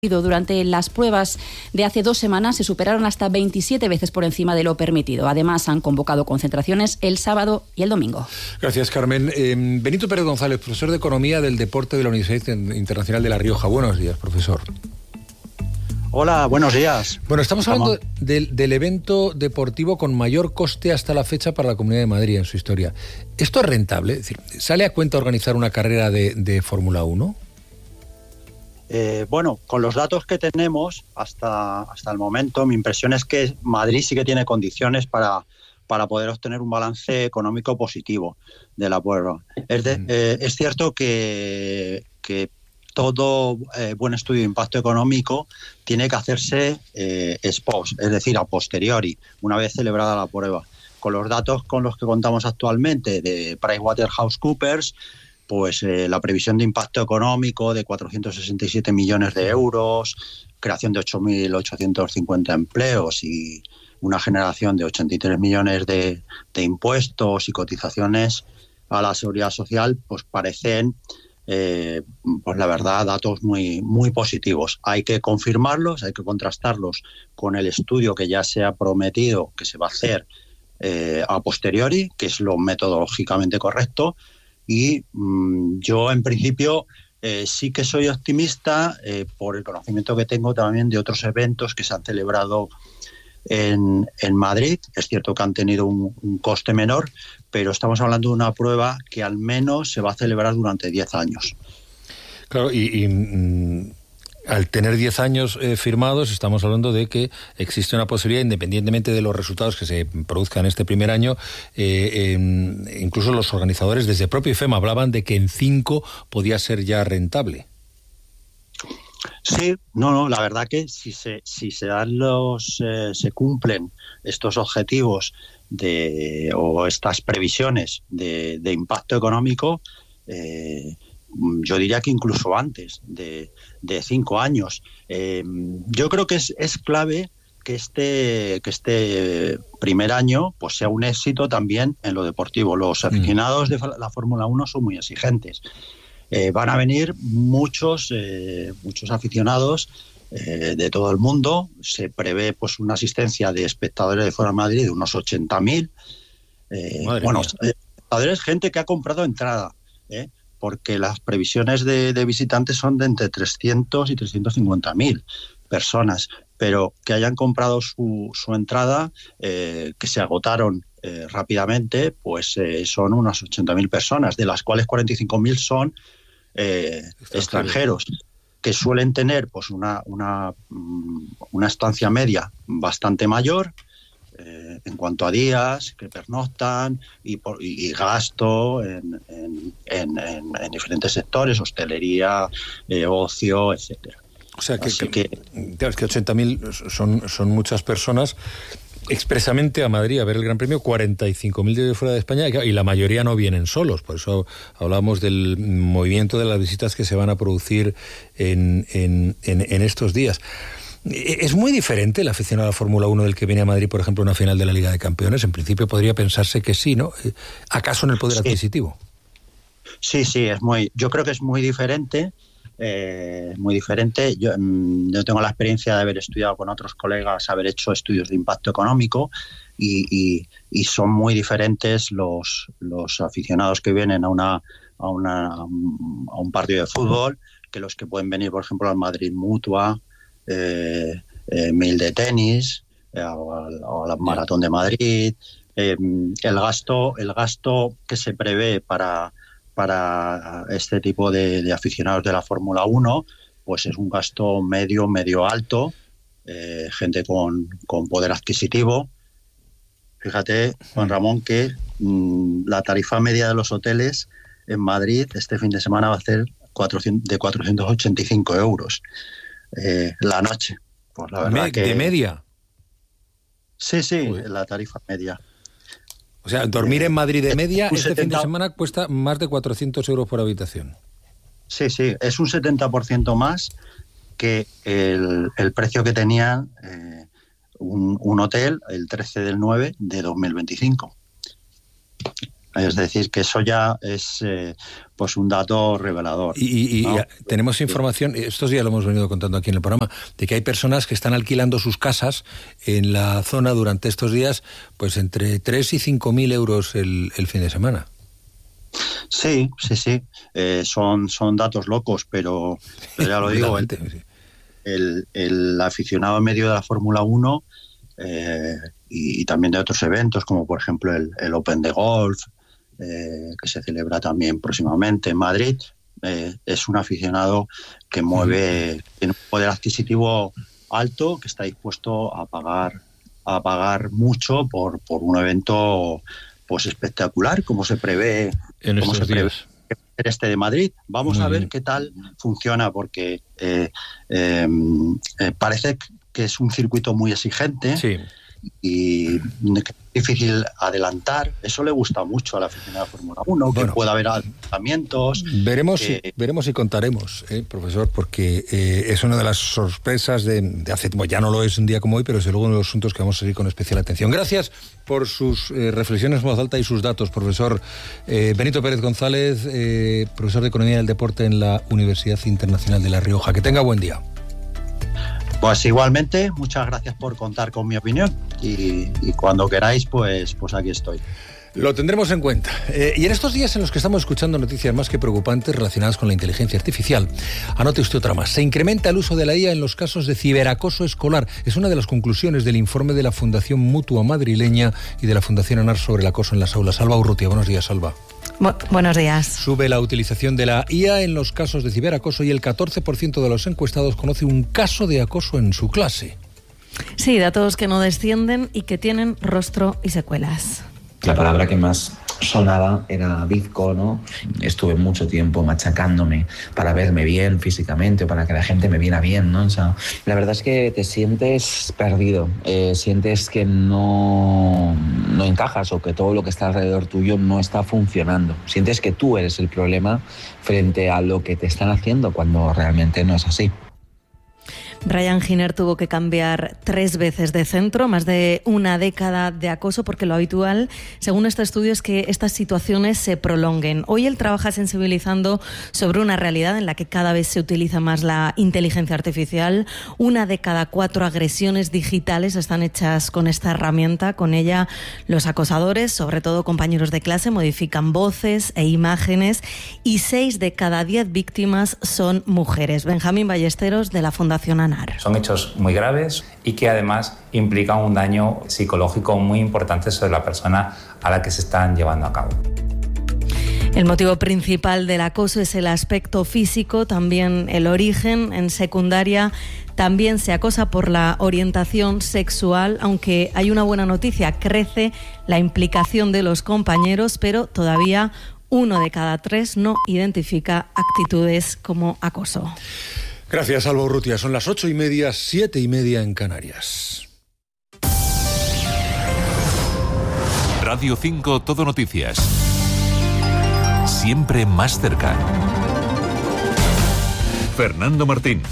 Durante las pruebas de hace 2 semanas se superaron hasta 27 veces por encima de lo permitido. Además, han convocado concentraciones el sábado y el domingo. Gracias, Carmen. Benito Pérez González, profesor de Economía del Deporte de la Universidad Internacional de La Rioja. Buenos días, profesor. Hola, buenos días. Bueno, estamos hablando del evento deportivo con mayor coste hasta la fecha para la Comunidad de Madrid en su historia. ¿Esto es rentable? Es decir, ¿sale a cuenta organizar una carrera de Fórmula 1? Bueno, con los datos que tenemos hasta el momento, mi impresión es que Madrid sí que tiene condiciones para poder obtener un balance económico positivo de la prueba. Es cierto que todo buen estudio de impacto económico tiene que hacerse ex post, es decir, a posteriori, una vez celebrada la prueba. Con los datos con los que contamos actualmente de PricewaterhouseCoopers, pues la previsión de impacto económico de 467 millones de euros, creación de 8.850 empleos y una generación de 83 millones de impuestos y cotizaciones a la seguridad social, pues parecen, pues la verdad, datos muy, muy positivos. Hay que confirmarlos, hay que contrastarlos con el estudio que ya se ha prometido que se va a hacer a posteriori, que es lo metodológicamente correcto. Y yo, en principio, sí que soy optimista por el conocimiento que tengo también de otros eventos que se han celebrado en Madrid. Es cierto que han tenido un coste menor, pero estamos hablando de una prueba que al menos se va a celebrar durante 10 años. Claro, al tener 10 años firmados, estamos hablando de que existe una posibilidad, independientemente de los resultados que se produzcan este primer año, incluso los organizadores desde propio IFEMA hablaban de que en 5 podía ser ya rentable. Sí, no, la verdad que si se dan se cumplen estos objetivos o estas previsiones de impacto económico, yo diría que incluso antes de 5 años. Yo creo que es clave que este primer año pues sea un éxito también en lo deportivo. Los aficionados de la Fórmula 1 son muy exigentes. Van a venir muchos aficionados de todo el mundo. Se prevé pues una asistencia de espectadores de fuera de Madrid de unos 80.000. Espectadores, gente que ha comprado entrada, porque las previsiones de visitantes son de entre 300 y 350.000 personas, pero que hayan comprado su entrada, que se agotaron rápidamente, pues son unas 80.000 personas, de las cuales 45.000 son extranjeros, que suelen tener pues una estancia media bastante mayor en cuanto a días que pernoctan y gasto en diferentes sectores, hostelería, ocio, etcétera. O sea que 80.000 son muchas personas. Expresamente a Madrid a ver el Gran Premio, 45.000 de fuera de España, y la mayoría no vienen solos. Por eso hablamos del movimiento de las visitas que se van a producir en estos días. ¿Es muy diferente el aficionado a la Fórmula 1 del que viene a Madrid, por ejemplo, a una final de la Liga de Campeones? En principio podría pensarse que sí, ¿no? ¿Acaso en el poder adquisitivo? Sí, yo creo que es muy diferente. Muy diferente. Yo tengo la experiencia de haber estudiado con otros colegas, haber hecho estudios de impacto económico y son muy diferentes los aficionados que vienen a un partido de fútbol que los que pueden venir, por ejemplo, al Madrid Mutua, Mil de tenis, o la Maratón de Madrid. El gasto que se prevé para este tipo de aficionados de la Fórmula 1, pues es un gasto medio alto, gente con poder adquisitivo. Fíjate, Juan Ramón, que la tarifa media de los hoteles en Madrid este fin de semana va a ser de 485 euros la noche. Pues la verdad ¿De media? Sí, la tarifa media. O sea, dormir en Madrid de media este fin de semana cuesta más de 400 euros por habitación. Sí, es un 70% más que el precio que tenía un hotel el 13/9 de 2025. Es decir, que eso ya es pues un dato revelador. Y ¿no? Tenemos información, estos días lo hemos venido contando aquí en el programa, de que hay personas que están alquilando sus casas en la zona durante estos días, pues entre 3 y 5.000 euros el fin de semana. Sí. Son datos locos, pero ya lo digo, el aficionado medio de la Fórmula 1 y también de otros eventos, como por ejemplo el Open de Golf, que se celebra también próximamente en Madrid, es un aficionado que tiene un poder adquisitivo alto, que está dispuesto a pagar mucho por un evento pues espectacular, como se prevé en estos días. Este de Madrid. Vamos a ver qué tal funciona, porque parece que es un circuito muy exigente. Sí. Y es difícil adelantar. Eso le gusta mucho a la aficionada de Fórmula 1, que pueda haber adelantamientos. Veremos y contaremos, profesor, porque es una de las sorpresas de hace, ya no lo es un día como hoy, pero desde luego uno de los asuntos que vamos a seguir con especial atención. Gracias por sus reflexiones en voz alta y sus datos, profesor Benito Pérez González, profesor de Economía del Deporte en la Universidad Internacional de La Rioja. Que tenga buen día. Pues igualmente, muchas gracias por contar con mi opinión y cuando queráis, pues aquí estoy. Lo tendremos en cuenta. Y en estos días en los que estamos escuchando noticias más que preocupantes relacionadas con la inteligencia artificial, anote usted otra más. Se incrementa el uso de la IA en los casos de ciberacoso escolar. Es una de las conclusiones del informe de la Fundación Mutua madrileña y de la Fundación ANAR sobre el acoso en las aulas. Alba Urrutia, buenos días, Alba. Buenos días. Sube la utilización de la IA en los casos de ciberacoso y el 14% de los encuestados conoce un caso de acoso en su clase. Sí, datos que no descienden y que tienen rostro y secuelas. La palabra que más sonaba era bizco, ¿no? Estuve mucho tiempo machacándome para verme bien físicamente o para que la gente me viera bien, ¿no? O sea, la verdad es que te sientes perdido, sientes que no encajas o que todo lo que está alrededor tuyo no está funcionando. Sientes que tú eres el problema frente a lo que te están haciendo cuando realmente no es así. Brian Giner tuvo que cambiar 3 veces de centro, más de una década de acoso, porque lo habitual, según este estudio, es que estas situaciones se prolonguen. Hoy él trabaja sensibilizando sobre una realidad en la que cada vez se utiliza más la inteligencia artificial. 1 de cada 4 agresiones digitales están hechas con esta herramienta. Con ella, los acosadores, sobre todo compañeros de clase, modifican voces e imágenes y 6 de cada 10 víctimas son mujeres. Benjamín Ballesteros, de la Fundación ANAR. Son hechos muy graves y que además implican un daño psicológico muy importante sobre la persona a la que se están llevando a cabo. El motivo principal del acoso es el aspecto físico, también el origen. En secundaria también se acosa por la orientación sexual, aunque hay una buena noticia, crece la implicación de los compañeros, pero todavía 1 de cada 3 no identifica actitudes como acoso. Gracias, Alba Urrutia. Son las 8:30, 7:30 en Canarias. Radio 5 Todo Noticias. Siempre más cerca. Fernando Martín.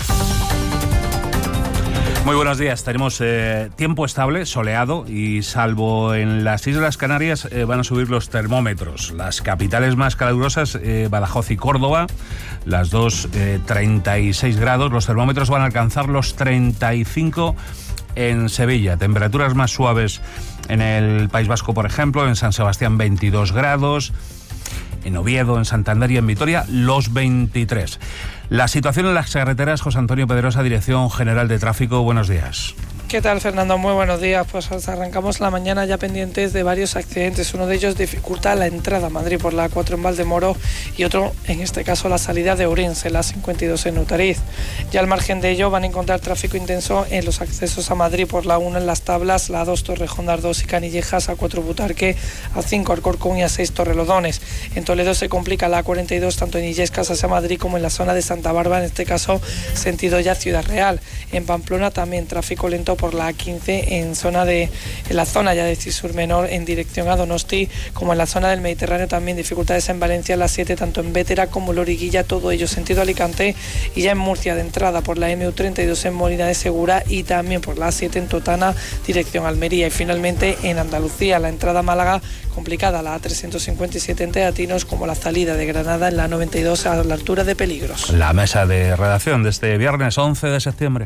Muy buenos días. Tenemos tiempo estable, soleado, y salvo en las Islas Canarias van a subir los termómetros. Las capitales más calurosas, Badajoz y Córdoba, las dos 36 grados. Los termómetros van a alcanzar los 35 en Sevilla. Temperaturas más suaves en el País Vasco, por ejemplo, en San Sebastián 22 grados. En Oviedo, en Santander y en Vitoria, los 23. La situación en las carreteras, José Antonio Pedrosa, Dirección General de Tráfico, buenos días. ¿Qué tal, Fernando? Muy buenos días. Pues arrancamos la mañana ya pendientes de varios accidentes. Uno de ellos dificulta la entrada a Madrid por la A4 en Valdemoro y otro, en este caso, la salida de Ourense, la 52 en Utariz. Ya al margen de ello van a encontrar tráfico intenso en los accesos a Madrid por la 1 en Las Tablas, la 2 Torrejón de Ardoz y Canillejas, A4 Butarque, A5 Alcorcón y A6 Torrelodones. En Toledo se complica la A42 tanto en Illescas hacia Madrid como en la zona de Santa Bárbara, en este caso sentido ya Ciudad Real. En Pamplona también tráfico lento por la A15 en la zona ya de Cisur Menor en dirección a Donosti, como en la zona del Mediterráneo también dificultades en Valencia, la 7 tanto en Bétera como Loriguilla, todo ello sentido Alicante, y ya en Murcia de entrada por la MU32 en Molina de Segura y también por la A7 en Totana dirección a Almería. Y finalmente en Andalucía la entrada a Málaga complicada, la A357 en Teatinos, como la salida de Granada en la 92 a la altura de Peligros. La mesa de redacción de este viernes 11 de septiembre,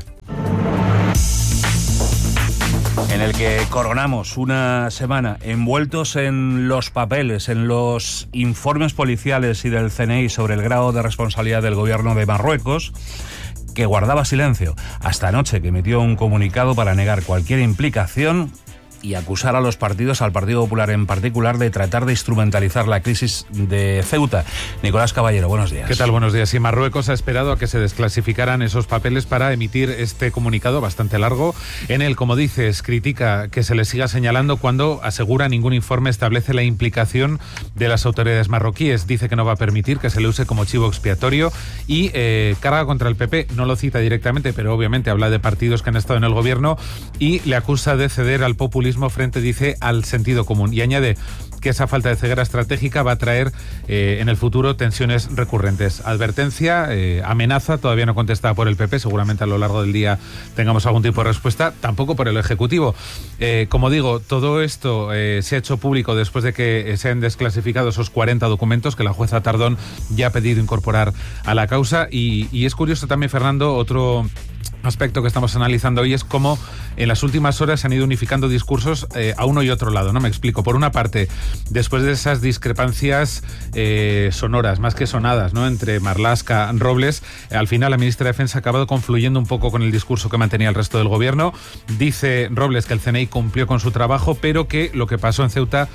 en el que coronamos una semana envueltos en los papeles, en los informes policiales y del CNI sobre el grado de responsabilidad del gobierno de Marruecos, que guardaba silencio hasta anoche, que emitió un comunicado para negar cualquier implicación y acusar a los partidos, al Partido Popular en particular, de tratar de instrumentalizar la crisis de Ceuta. Nicolás Caballero, buenos días. ¿Qué tal? Buenos días. Y Marruecos ha esperado a que se desclasificaran esos papeles para emitir este comunicado bastante largo. En él, como dices, critica que se le siga señalando cuando asegura ningún informe establece la implicación de las autoridades marroquíes. Dice que no va a permitir que se le use como chivo expiatorio y carga contra el PP. No lo cita directamente, pero obviamente habla de partidos que han estado en el gobierno y le acusa de ceder al populismo frente, dice, al sentido común, y añade que esa falta de ceguera estratégica va a traer en el futuro tensiones recurrentes. Advertencia, amenaza, todavía no contestada por el PP, seguramente a lo largo del día tengamos algún tipo de respuesta, tampoco por el Ejecutivo. Como digo, todo esto se ha hecho público después de que se han desclasificado esos 40 documentos que la jueza Tardón ya ha pedido incorporar a la causa, y es curioso también, Fernando, otro aspecto que estamos analizando hoy es cómo en las últimas horas se han ido unificando discursos a uno y otro lado, ¿no? Me explico. Por una parte, después de esas discrepancias sonoras, más que sonadas, ¿no?, entre Marlaska y Robles, al final la ministra de Defensa ha acabado confluyendo un poco con el discurso que mantenía el resto del gobierno. Dice Robles que el CNI cumplió con su trabajo, pero que lo que pasó en Ceuta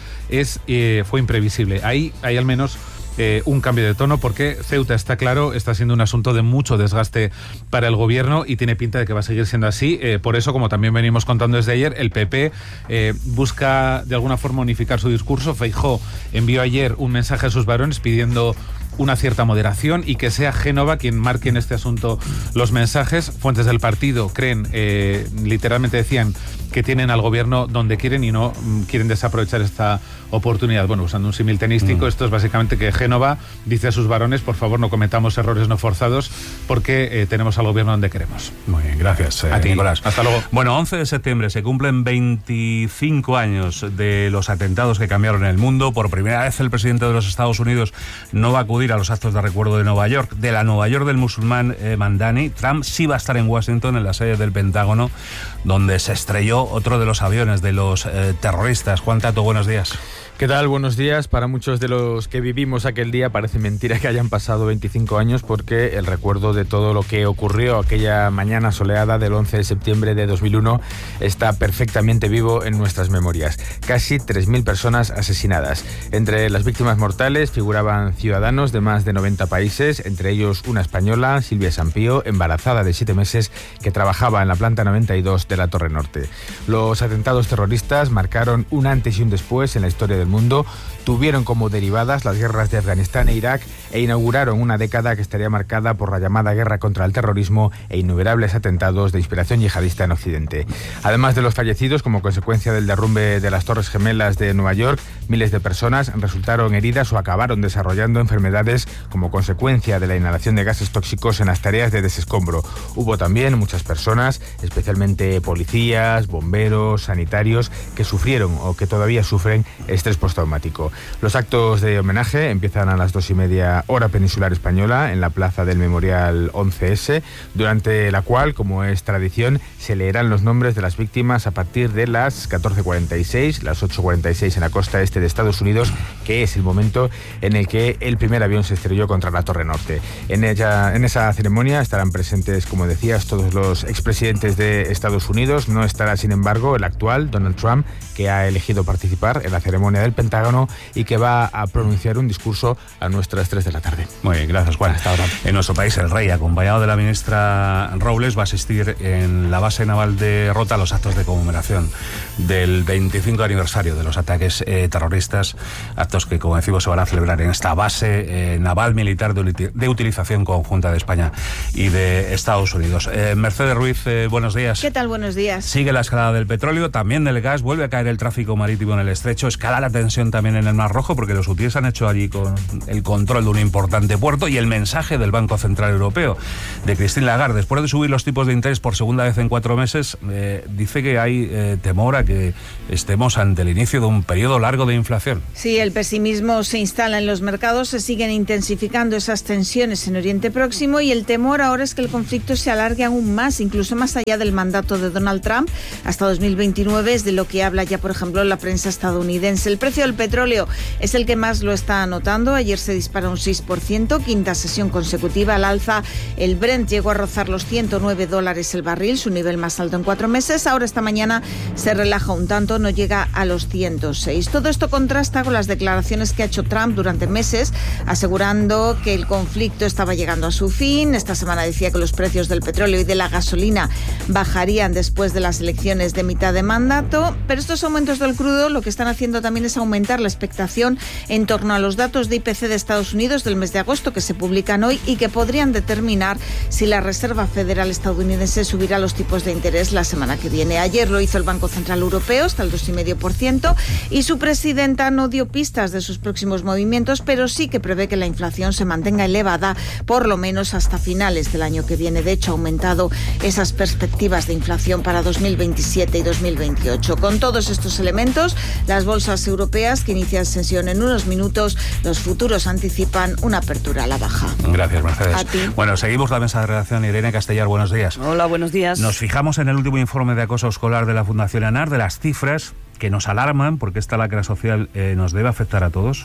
fue imprevisible. Ahí hay al menos un cambio de tono, porque Ceuta, está claro, está siendo un asunto de mucho desgaste para el gobierno y tiene pinta de que va a seguir siendo así. Por eso, como también venimos contando desde ayer, el PP busca de alguna forma unificar su discurso. Feijóo envió ayer un mensaje a sus varones pidiendo una cierta moderación y que sea Génova quien marque en este asunto los mensajes. Fuentes del partido creen, literalmente decían, que tienen al gobierno donde quieren y no quieren desaprovechar esta oportunidad. Bueno, usando un símil tenístico, esto es básicamente que Génova dice a sus varones: por favor, no cometamos errores no forzados, porque tenemos al gobierno donde queremos. Muy bien, gracias. A ti, Nicolás. Hasta luego. Bueno, 11 de septiembre se cumplen 25 años de los atentados que cambiaron el mundo. Por primera vez el presidente de los Estados Unidos no va a acudir a los actos de recuerdo de Nueva York, de la Nueva York del musulmán Mandani. Trump sí va a estar en Washington, en la sede del Pentágono, donde se estrelló otro de los aviones de los terroristas. Juan Tato, buenos días. ¿Qué tal? Buenos días. Para muchos de los que vivimos aquel día parece mentira que hayan pasado 25 años, porque el recuerdo de todo lo que ocurrió aquella mañana soleada del 11 de septiembre de 2001 está perfectamente vivo en nuestras memorias. Casi 3.000 personas asesinadas. Entre las víctimas mortales figuraban ciudadanos de más de 90 países, entre ellos una española, Silvia Sampío, embarazada de 7 meses, que trabajaba en la planta 92 de la Torre Norte. Los atentados terroristas marcaron un antes y un después en la historia del mundo, tuvieron como derivadas las guerras de Afganistán e Irak e inauguraron una década que estaría marcada por la llamada guerra contra el terrorismo e innumerables atentados de inspiración yihadista en Occidente. Además de los fallecidos como consecuencia del derrumbe de las Torres Gemelas de Nueva York, miles de personas resultaron heridas o acabaron desarrollando enfermedades como consecuencia de la inhalación de gases tóxicos en las tareas de desescombro. Hubo también muchas personas, especialmente policías, bomberos, sanitarios, que sufrieron o que todavía sufren estrés postraumático. Los actos de homenaje empiezan a las 2:30 hora peninsular española en la plaza del Memorial 11S, durante la cual, como es tradición, se leerán los nombres de las víctimas a partir de las 14:46, las 8:46 en la costa este de Estados Unidos, que es el momento en el que el primer avión se estrelló contra la Torre Norte. En esa ceremonia estarán presentes, como decías, todos los expresidentes de Estados Unidos. No estará, sin embargo, el actual, Donald Trump, que ha elegido participar en la ceremonia del el Pentágono y que va a pronunciar un discurso a nuestras 3 de la tarde. Muy bien, gracias, Juan. Hasta ahora. En nuestro país, el rey, acompañado de la ministra Robles, va a asistir en la base naval de Rota a los actos de conmemoración del 25 aniversario de los ataques terroristas, actos que, como decimos, se van a celebrar en esta base naval militar de utilización conjunta de España y de Estados Unidos. Mercedes Ruiz, buenos días. ¿Qué tal? Buenos días. Sigue la escalada del petróleo, también del gas, vuelve a caer el tráfico marítimo en el estrecho, escala la tensión también en el Mar Rojo, porque los hutíes han hecho allí con el control de un importante puerto, y el mensaje del Banco Central Europeo, de Christine Lagarde, después de subir los tipos de interés por segunda vez en 4 meses, dice que hay temor a que estemos ante el inicio de un periodo largo de inflación. Sí, el pesimismo se instala en los mercados, se siguen intensificando esas tensiones en Oriente Próximo, y el temor ahora es que el conflicto se alargue aún más, incluso más allá del mandato de Donald Trump, hasta 2029, es de lo que habla ya, por ejemplo, la prensa estadounidense. El precio del petróleo es el que más lo está anotando. Ayer se dispara un 6%, quinta sesión consecutiva al alza. El Brent llegó a rozar los $109 el barril, su nivel más alto en 4 meses. Ahora esta mañana se relaja un tanto, no llega a los 106. Todo esto contrasta con las declaraciones que ha hecho Trump durante meses, asegurando que el conflicto estaba llegando a su fin. Esta semana decía que los precios del petróleo y de la gasolina bajarían después de las elecciones de mitad de mandato, pero estos aumentos del crudo lo que están haciendo también es aumentar la expectación en torno a los datos de IPC de Estados Unidos del mes de agosto, que se publican hoy y que podrían determinar si la Reserva Federal estadounidense subirá los tipos de interés la semana que viene. Ayer lo hizo el Banco Central Europeo, hasta el 2,5%, y su presidenta no dio pistas de sus próximos movimientos, pero sí que prevé que la inflación se mantenga elevada por lo menos hasta finales del año que viene. De hecho, ha aumentado esas perspectivas de inflación para 2027 y 2028. Con todos estos elementos, las bolsas europeas, que inician sesión en unos minutos, los futuros anticipan una apertura a la baja. Gracias, Mercedes. A ti. Bueno, seguimos la mesa de redacción. Irene Castellar, buenos días. Hola, buenos días. Nos fijamos en el último informe de acoso escolar de la Fundación ANAR, de las cifras que nos alarman, porque esta lacra social nos debe afectar a todos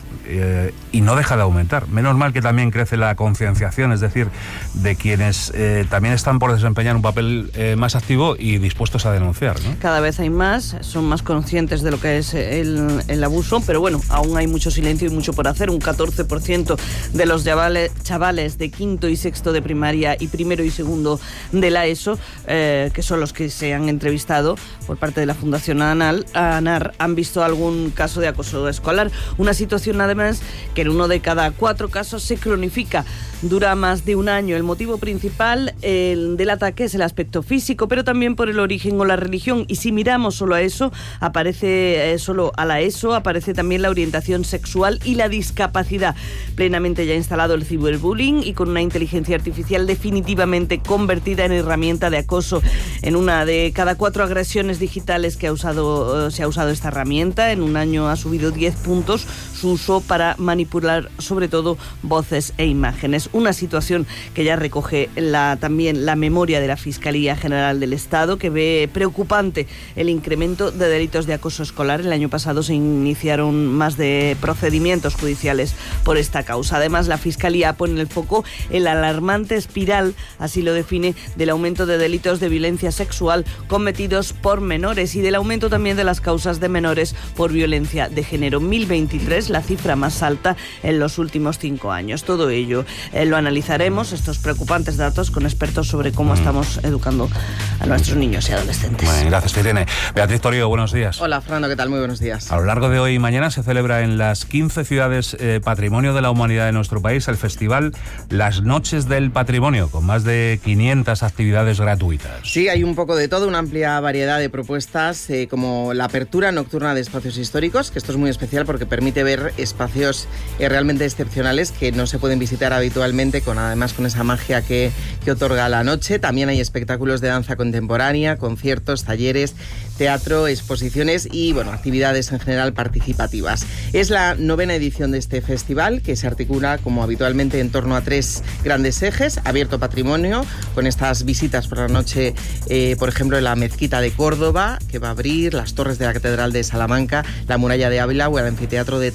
y no deja de aumentar. Menos mal que también crece la concienciación, es decir, de quienes también están por desempeñar un papel más activo y dispuestos a denunciar, ¿no? Cada vez hay más, son más conscientes de lo que es el abuso, pero bueno, aún hay mucho silencio y mucho por hacer. Un 14% de los chavales de quinto y sexto de primaria y primero y segundo de la ESO, que son los que se han entrevistado por parte de la Fundación ANAR, han visto algún caso de acoso escolar. Una situación, además, que en 1 de cada 4 casos se cronifica. Dura más de un año. El motivo principal del ataque es el aspecto físico, pero también por el origen o la religión. Y si miramos solo a eso, aparece solo a la ESO, aparece también la orientación sexual y la discapacidad. Plenamente ya instalado el ciberbullying y con una inteligencia artificial definitivamente convertida en herramienta de acoso. En 1 de cada 4 agresiones digitales que se ha usado esta herramienta, en un año ha subido 10 puntos su uso para manipular sobre todo voces e imágenes. Una situación que ya recoge también la memoria de la Fiscalía General del Estado, que ve preocupante el incremento de delitos de acoso escolar. El año pasado se iniciaron más de procedimientos judiciales por esta causa. Además, la Fiscalía pone el foco en la alarmante espiral, así lo define, del aumento de delitos de violencia sexual cometidos por menores y del aumento también de las causas de menores por violencia de género. 1023, la cifra más alta en los últimos 5 años. Todo ello lo analizaremos, estos preocupantes datos, con expertos sobre cómo estamos educando a nuestros niños y adolescentes. Bueno, gracias, Irene. Beatriz Torío, buenos días. Hola, Fernando, ¿qué tal? Muy buenos días. A lo largo de hoy y mañana se celebra en las 15 ciudades Patrimonio de la Humanidad de nuestro país el festival Las Noches del Patrimonio, con más de 500 actividades gratuitas. Sí, hay un poco de todo, una amplia variedad de propuestas, como la apertura nocturna de espacios históricos, que esto es muy especial porque permite ver espacios realmente excepcionales que no se pueden visitar habitualmente, además con esa magia que otorga la noche. También hay espectáculos de danza contemporánea, conciertos, talleres, teatro, exposiciones y actividades en general participativas. Es la 9ª edición de este festival, que se articula como habitualmente en torno a 3 grandes ejes: abierto patrimonio, con estas visitas por la noche, por ejemplo, en la Mezquita de Córdoba, que va a abrir, las torres de la Catedral de Salamanca, la Muralla de Ávila o el Anfiteatro de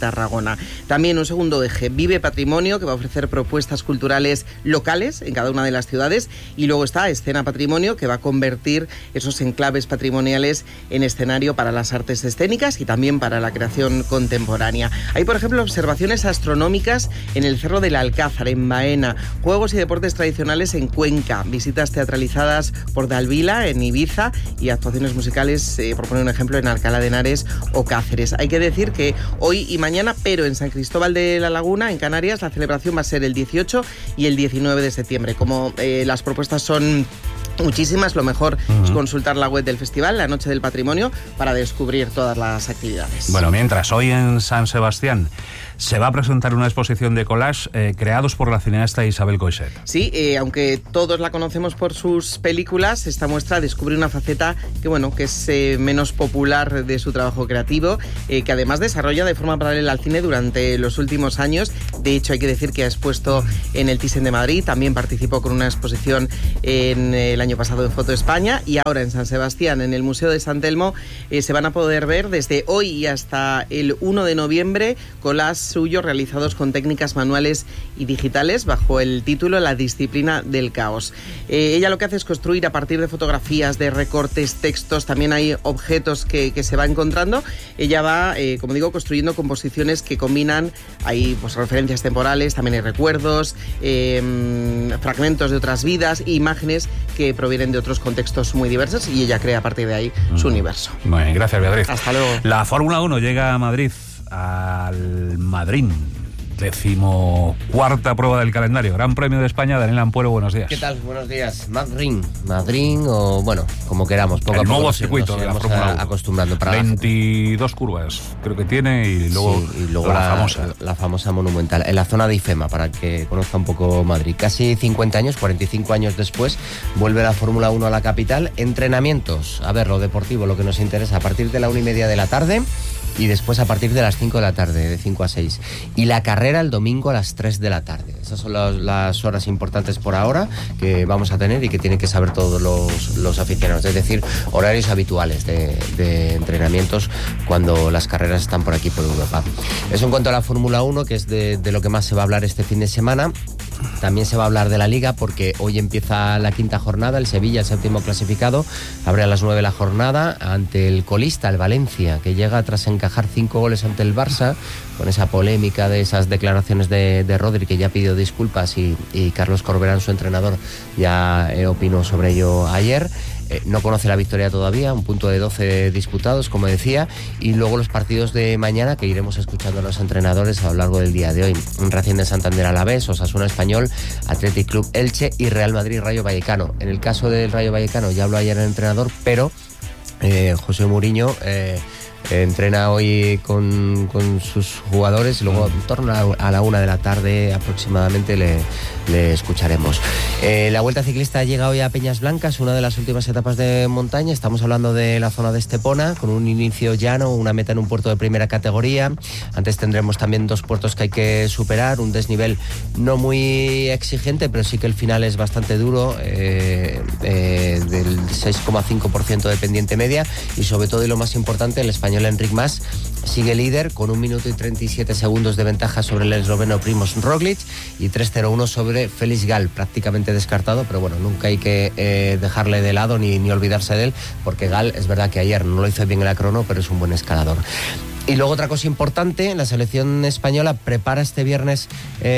Tarragona. También un segundo eje, Vive Patrimonio, que va a ofrecer propuestas culturales locales en cada una de las ciudades, y luego está Escena Patrimonio, que va a convertir esos enclaves patrimoniales en escenario para las artes escénicas y también para la creación contemporánea. Hay, por ejemplo, observaciones astronómicas en el Cerro del Alcázar, en Baena, juegos y deportes tradicionales en Cuenca, visitas teatralizadas por Dalvila, en Ibiza, y actuaciones musicales, por poner un ejemplo, en Alcalá de Henares o Cáceres. Hay que decir que hoy y mañana, pero en San Cristóbal de la Laguna, en Canarias, la celebración va a ser el 18 y el 19 de septiembre. Como las propuestas son muchísimas, lo mejor es consultar la web del festival, La Noche del Patrimonio, para descubrir todas las actividades. Bueno, mientras hoy en San Sebastián se va a presentar una exposición de collage creados por la cineasta Isabel Coixet. Sí, aunque todos la conocemos por sus películas, esta muestra descubre una faceta que es menos popular de su trabajo creativo, que además desarrolla de forma paralela al cine durante los últimos años. De hecho, hay que decir que ha expuesto en el Thyssen de Madrid, también participó con una exposición en el año pasado en Foto España, y ahora en San Sebastián, en el Museo de San Telmo, se van a poder ver desde hoy y hasta el 1 de noviembre collages suyos realizados con técnicas manuales y digitales bajo el título La disciplina del caos. Ella lo que hace es construir a partir de fotografías, de recortes, textos, también hay objetos que se va encontrando. Ella va, como digo, construyendo composiciones que combinan, hay referencias temporales, también hay recuerdos, fragmentos de otras vidas e imágenes que provienen de otros contextos muy diversos, y ella crea a partir de ahí su universo. Muy bien, gracias, Beatriz. Hasta luego. La Fórmula 1 llega a Madrid, al Madrid. 14ª prueba del calendario. Gran Premio de España. Daniel Ampuero, buenos días. ¿Qué tal? Buenos días. Madrid o, bueno, como queramos. Poco el a poco nuevo circuito de la Fórmula 1. Acostumbrando. Para 22 curvas, creo que tiene, y luego la famosa monumental. En la zona de IFEMA, para que conozca un poco Madrid. Casi 50 años, 45 años después, vuelve la Fórmula 1 a la capital. Entrenamientos. A ver, lo deportivo, lo que nos interesa, a partir de la 1:30 de la tarde. Y después a partir de las 5 de la tarde, de 5 a 6. Y la carrera el domingo a las 3 de la tarde. Esas son las horas importantes por ahora que vamos a tener y que tienen que saber todos los aficionados. Es decir, horarios habituales de entrenamientos cuando las carreras están por aquí, por Europa. Eso en cuanto a la Fórmula 1, que es de lo que más se va a hablar este fin de semana. También se va a hablar de la Liga, porque hoy empieza la 5ª jornada. El Sevilla, el 7º clasificado, abre a las 9 la jornada ante el colista, el Valencia, que llega tras encajar 5 goles ante el Barça, con esa polémica de esas declaraciones de Rodri, que ya pidió disculpas, y Carlos Corberán, su entrenador, ya opinó sobre ello ayer. No conoce la victoria todavía, un punto de 12 disputados, como decía, y luego los partidos de mañana, que iremos escuchando a los entrenadores a lo largo del día de hoy. Racing de Santander Alavés, Osasuna Español, Athletic Club Elche y Real Madrid Rayo Vallecano. En el caso del Rayo Vallecano, ya habló ayer el entrenador, pero José Mourinho entrena hoy con sus jugadores, y luego en torno a la 1 de la tarde aproximadamente le escucharemos. La Vuelta Ciclista llega hoy a Peñas Blancas, una de las últimas etapas de montaña. Estamos hablando de la zona de Estepona, con un inicio llano, una meta en un puerto de primera categoría. Antes tendremos también 2 puertos que hay que superar, un desnivel no muy exigente, pero sí que el final es bastante duro, del 6,5% de pendiente media, y sobre todo, y lo más importante, el español Enric Mas sigue líder con 1 minuto y 37 segundos de ventaja sobre el esloveno Primož Roglič y 3:01 sobre Félix Gall, prácticamente descartado, pero bueno, nunca hay que dejarle de lado ni olvidarse de él, porque Gall es verdad que ayer no lo hizo bien en la crono, pero es un buen escalador. Y luego otra cosa importante, la selección española prepara este viernes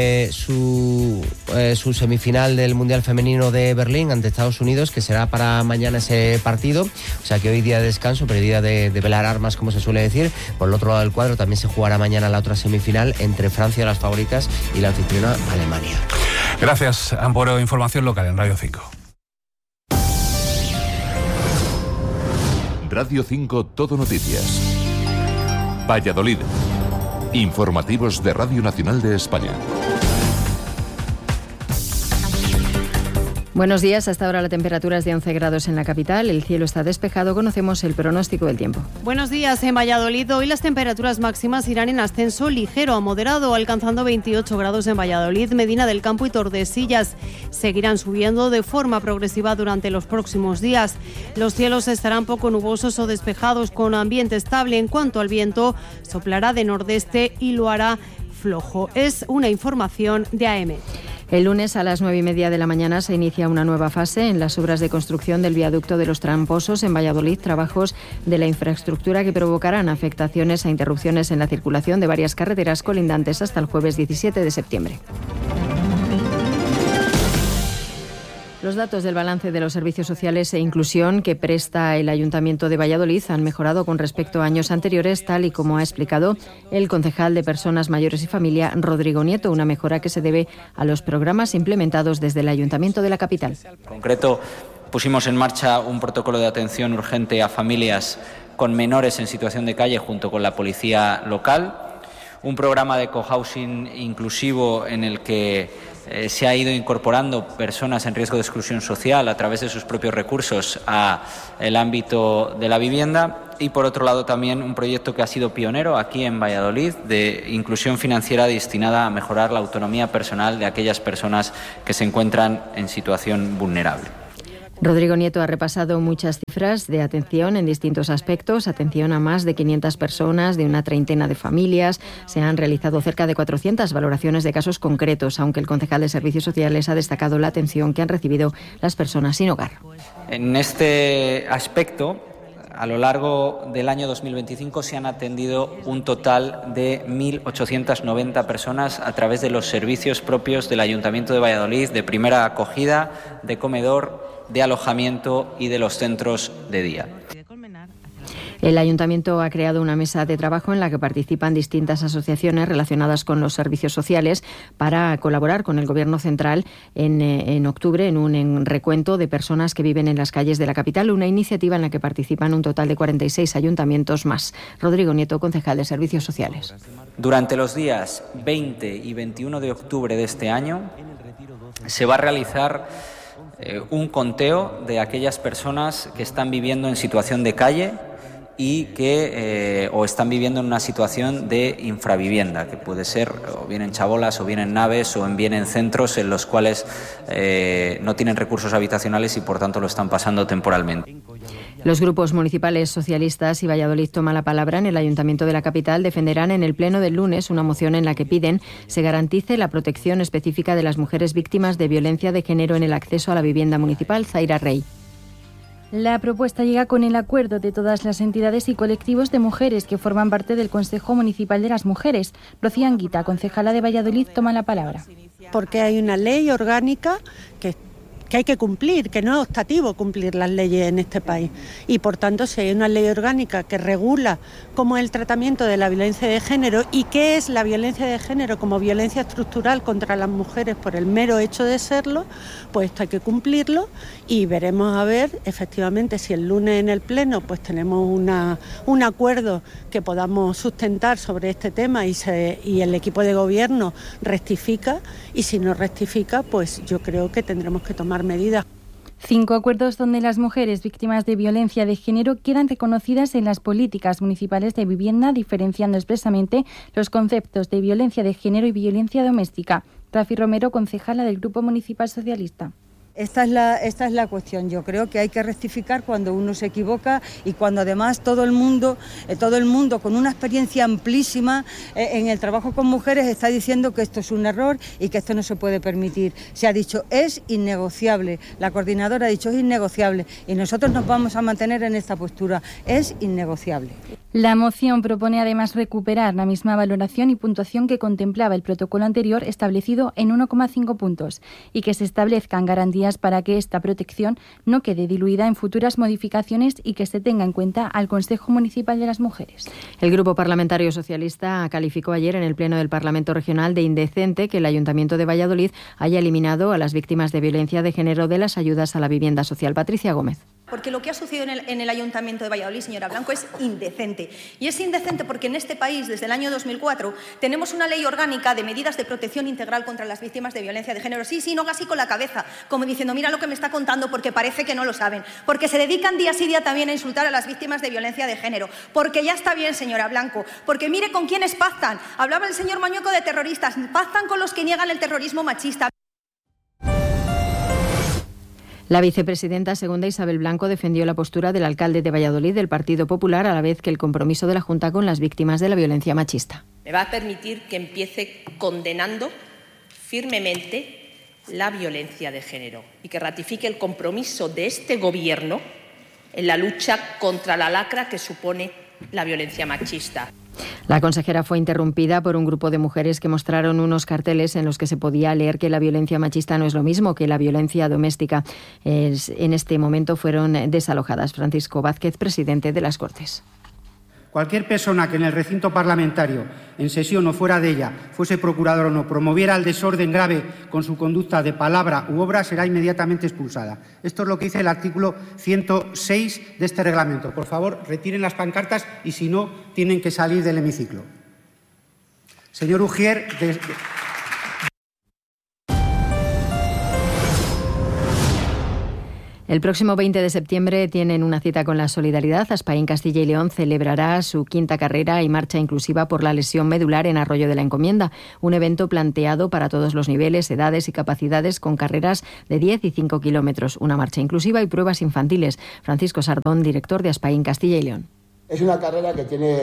su semifinal del Mundial Femenino de Berlín ante Estados Unidos, que será para mañana ese partido. O sea que hoy día de descanso, pero día de velar armas, como se suele decir. Por el otro lado del cuadro también se jugará mañana la otra semifinal entre Francia, las favoritas, y la anfitriona Alemania. Gracias, Ampuero. Información local en Radio 5. Radio 5 Todo Noticias. Valladolid. Informativos de Radio Nacional de España. Buenos días. Hasta ahora la temperatura es de 11 grados en la capital. El cielo está despejado. Conocemos el pronóstico del tiempo. Buenos días. En Valladolid hoy las temperaturas máximas irán en ascenso ligero a moderado, alcanzando 28 grados en Valladolid, Medina del Campo y Tordesillas. Seguirán subiendo de forma progresiva durante los próximos días. Los cielos estarán poco nubosos o despejados con ambiente estable. En cuanto al viento, soplará de nordeste y lo hará flojo. Es una información de AM. El lunes a las 9:30 de la mañana se inicia una nueva fase en las obras de construcción del viaducto de los Tramposos en Valladolid, trabajos de la infraestructura que provocarán afectaciones e interrupciones en la circulación de varias carreteras colindantes hasta el jueves 17 de septiembre. Los datos del balance de los servicios sociales e inclusión que presta el Ayuntamiento de Valladolid han mejorado con respecto a años anteriores, tal y como ha explicado el concejal de Personas Mayores y Familia, Rodrigo Nieto, una mejora que se debe a los programas implementados desde el Ayuntamiento de la capital. En concreto, pusimos en marcha un protocolo de atención urgente a familias con menores en situación de calle junto con la policía local, un programa de cohousing inclusivo en el que se ha ido incorporando personas en riesgo de exclusión social a través de sus propios recursos al ámbito de la vivienda, y por otro lado también un proyecto que ha sido pionero aquí en Valladolid de inclusión financiera destinada a mejorar la autonomía personal de aquellas personas que se encuentran en situación vulnerable. Rodrigo Nieto ha repasado muchas cifras de atención en distintos aspectos. Atención a más de 500 personas de una treintena de familias. Se han realizado cerca de 400 valoraciones de casos concretos, aunque el concejal de Servicios Sociales ha destacado la atención que han recibido las personas sin hogar. En este aspecto, a lo largo del año 2025 se han atendido un total de 1.890 personas a través de los servicios propios del Ayuntamiento de Valladolid, de primera acogida, de comedor, de alojamiento y de los centros de día. El Ayuntamiento ha creado una mesa de trabajo en la que participan distintas asociaciones relacionadas con los servicios sociales para colaborar con el Gobierno central en octubre en un recuento de personas que viven en las calles de la capital, una iniciativa en la que participan un total de 46 ayuntamientos más. Rodrigo Nieto, concejal de Servicios Sociales. Durante los días 20 y 21 de octubre de este año se va a realizar un conteo de aquellas personas que están viviendo en situación de calle y que o están viviendo en una situación de infravivienda, que puede ser o bien en chabolas o bien en naves o bien en centros en los cuales no tienen recursos habitacionales y por tanto lo están pasando temporalmente. Los grupos municipales socialistas y Valladolid Toma la Palabra en el Ayuntamiento de la capital defenderán en el pleno del lunes una moción en la que piden se garantice la protección específica de las mujeres víctimas de violencia de género en el acceso a la vivienda municipal. Zaira Rey. La propuesta llega con el acuerdo de todas las entidades y colectivos de mujeres que forman parte del Consejo Municipal de las Mujeres. Rocío Anguita, concejala de Valladolid, toma la palabra. Porque hay una ley orgánica que hay que cumplir, que no es optativo cumplir las leyes en este país. Y por tanto, si hay una ley orgánica que regula cómo es el tratamiento de la violencia de género y qué es la violencia de género como violencia estructural contra las mujeres por el mero hecho de serlo, pues esto hay que cumplirlo y veremos a ver efectivamente si el lunes en el Pleno pues tenemos un acuerdo que podamos sustentar sobre este tema y el equipo de gobierno rectifica, y si no rectifica, pues yo creo que tendremos que tomar medidas. 5 acuerdos donde las mujeres víctimas de violencia de género quedan reconocidas en las políticas municipales de vivienda, diferenciando expresamente los conceptos de violencia de género y violencia doméstica. Rafi Romero, concejala del Grupo Municipal Socialista. Esta es la cuestión. Yo creo que hay que rectificar cuando uno se equivoca y cuando además todo el mundo con una experiencia amplísima en el trabajo con mujeres está diciendo que esto es un error y que esto no se puede permitir. Se ha dicho es innegociable, la coordinadora ha dicho es innegociable y nosotros nos vamos a mantener en esta postura, es innegociable. La moción propone además recuperar la misma valoración y puntuación que contemplaba el protocolo anterior establecido en 1,5 puntos y que se establezcan garantías para que esta protección no quede diluida en futuras modificaciones y que se tenga en cuenta al Consejo Municipal de las Mujeres. El Grupo Parlamentario Socialista calificó ayer en el Pleno del Parlamento Regional de indecente que el Ayuntamiento de Valladolid haya eliminado a las víctimas de violencia de género de las ayudas a la vivienda social. Patricia Gómez. Porque lo que ha sucedido en el Ayuntamiento de Valladolid, señora Blanco, es indecente. Y es indecente porque en este país, desde el año 2004, tenemos una ley orgánica de medidas de protección integral contra las víctimas de violencia de género. Sí, no así con la cabeza, como diciendo, mira lo que me está contando, porque parece que no lo saben. Porque se dedican día sí día también a insultar a las víctimas de violencia de género. Porque ya está bien, señora Blanco. Porque mire con quiénes pactan. Hablaba el señor Mañueco de terroristas. Pactan con los que niegan el terrorismo machista. La vicepresidenta segunda Isabel Blanco defendió la postura del alcalde de Valladolid del Partido Popular, a la vez que el compromiso de la Junta con las víctimas de la violencia machista. Me va a permitir que empiece condenando firmemente la violencia de género y que ratifique el compromiso de este Gobierno en la lucha contra la lacra que supone la violencia machista. La consejera fue interrumpida por un grupo de mujeres que mostraron unos carteles en los que se podía leer que la violencia machista no es lo mismo que la violencia doméstica. En este momento fueron desalojadas. Francisco Vázquez, presidente de las Cortes. Cualquier persona que en el recinto parlamentario, en sesión o fuera de ella, fuese procurador o no, promoviera el desorden grave con su conducta de palabra u obra, será inmediatamente expulsada. Esto es lo que dice el artículo 106 de este reglamento. Por favor, retiren las pancartas y, si no, tienen que salir del hemiciclo. Señor Ujier... El próximo 20 de septiembre tienen una cita con la solidaridad. Aspaín, Castilla y León celebrará su 5ª carrera y marcha inclusiva por la lesión medular en Arroyo de la Encomienda. Un evento planteado para todos los niveles, edades y capacidades, con carreras de 10 y 5 kilómetros. Una marcha inclusiva y pruebas infantiles. Francisco Sardón, director de Aspaín, Castilla y León. Es una carrera que tiene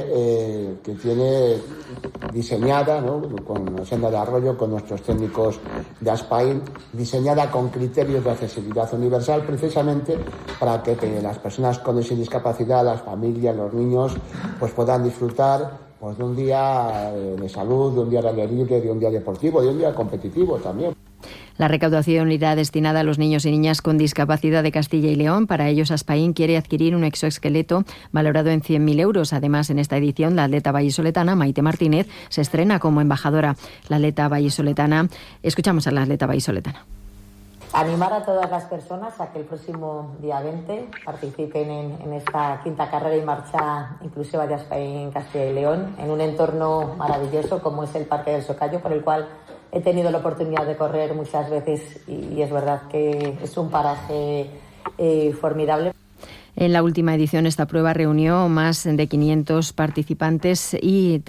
diseñada, ¿no?, con la senda de Arroyo, con nuestros técnicos de Aspaín, diseñada con criterios de accesibilidad universal, precisamente para que las personas con discapacidad, las familias, los niños, pues puedan disfrutar pues de un día de salud, de un día de aire libre, de un día deportivo, de un día competitivo también. La recaudación irá destinada a los niños y niñas con discapacidad de Castilla y León. Para ellos, Aspaín quiere adquirir un exoesqueleto valorado en 100.000 euros. Además, en esta edición, la atleta vallisoletana Maite Martínez se estrena como embajadora. La atleta vallisoletana, escuchamos a la atleta vallisoletana. Animar a todas las personas a que el próximo día 20 participen en esta 5ª carrera y marcha inclusiva de Aspaín, Castilla y León, en un entorno maravilloso como es el Parque del Socayo, por el cual he tenido la oportunidad de correr muchas veces y es verdad que es un paraje formidable. En la última edición esta prueba reunió más de 500 participantes y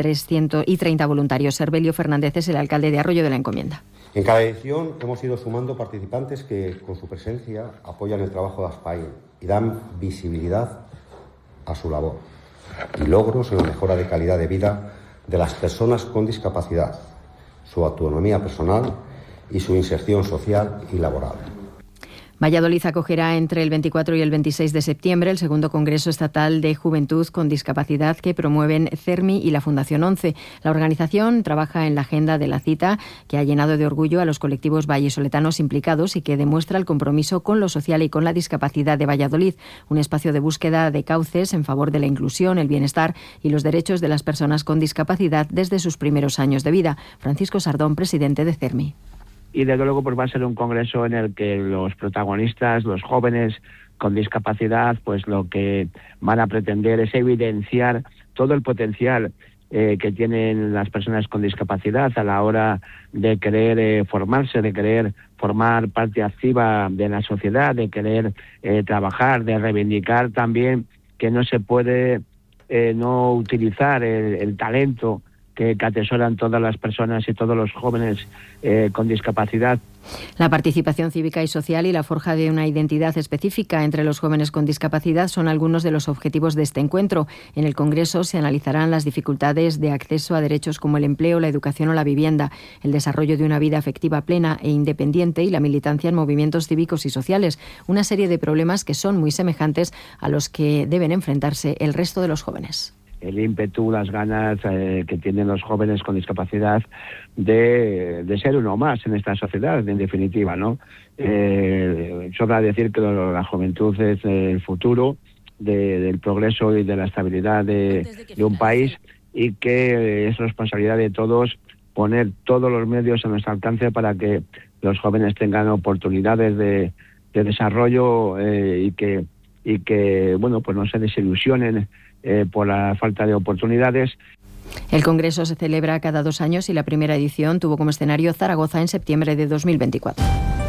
30 voluntarios. Servelio Fernández es el alcalde de Arroyo de la Encomienda. En cada edición hemos ido sumando participantes que con su presencia apoyan el trabajo de Aspaín y dan visibilidad a su labor y logros en la mejora de calidad de vida de las personas con discapacidad, su autonomía personal y su inserción social y laboral. Valladolid acogerá entre el 24 y el 26 de septiembre el segundo Congreso Estatal de Juventud con Discapacidad que promueven CERMI y la Fundación 11. La organización trabaja en la agenda de la cita, que ha llenado de orgullo a los colectivos vallisoletanos implicados y que demuestra el compromiso con lo social y con la discapacidad de Valladolid, un espacio de búsqueda de cauces en favor de la inclusión, el bienestar y los derechos de las personas con discapacidad desde sus primeros años de vida. Francisco Sardón, presidente de CERMI. Y desde luego pues va a ser un congreso en el que los protagonistas, los jóvenes con discapacidad, pues lo que van a pretender es evidenciar todo el potencial que tienen las personas con discapacidad a la hora de querer formarse, de querer formar parte activa de la sociedad, de querer trabajar, de reivindicar también que no se puede no utilizar el talento que atesoran todas las personas y todos los jóvenes con discapacidad. La participación cívica y social y la forja de una identidad específica entre los jóvenes con discapacidad son algunos de los objetivos de este encuentro. En el Congreso se analizarán las dificultades de acceso a derechos como el empleo, la educación o la vivienda, el desarrollo de una vida afectiva plena e independiente y la militancia en movimientos cívicos y sociales, una serie de problemas que son muy semejantes a los que deben enfrentarse el resto de los jóvenes. El ímpetu, las ganas que tienen los jóvenes con discapacidad de ser uno más en esta sociedad, en definitiva, ¿no? Sobra decir que la juventud es el futuro del progreso y de la estabilidad de un país y que es responsabilidad de todos poner todos los medios a nuestro alcance para que los jóvenes tengan oportunidades de desarrollo y que y que, bueno, pues no se desilusionen por la falta de oportunidades. El Congreso se celebra cada 2 años y la primera edición tuvo como escenario Zaragoza en septiembre de 2024.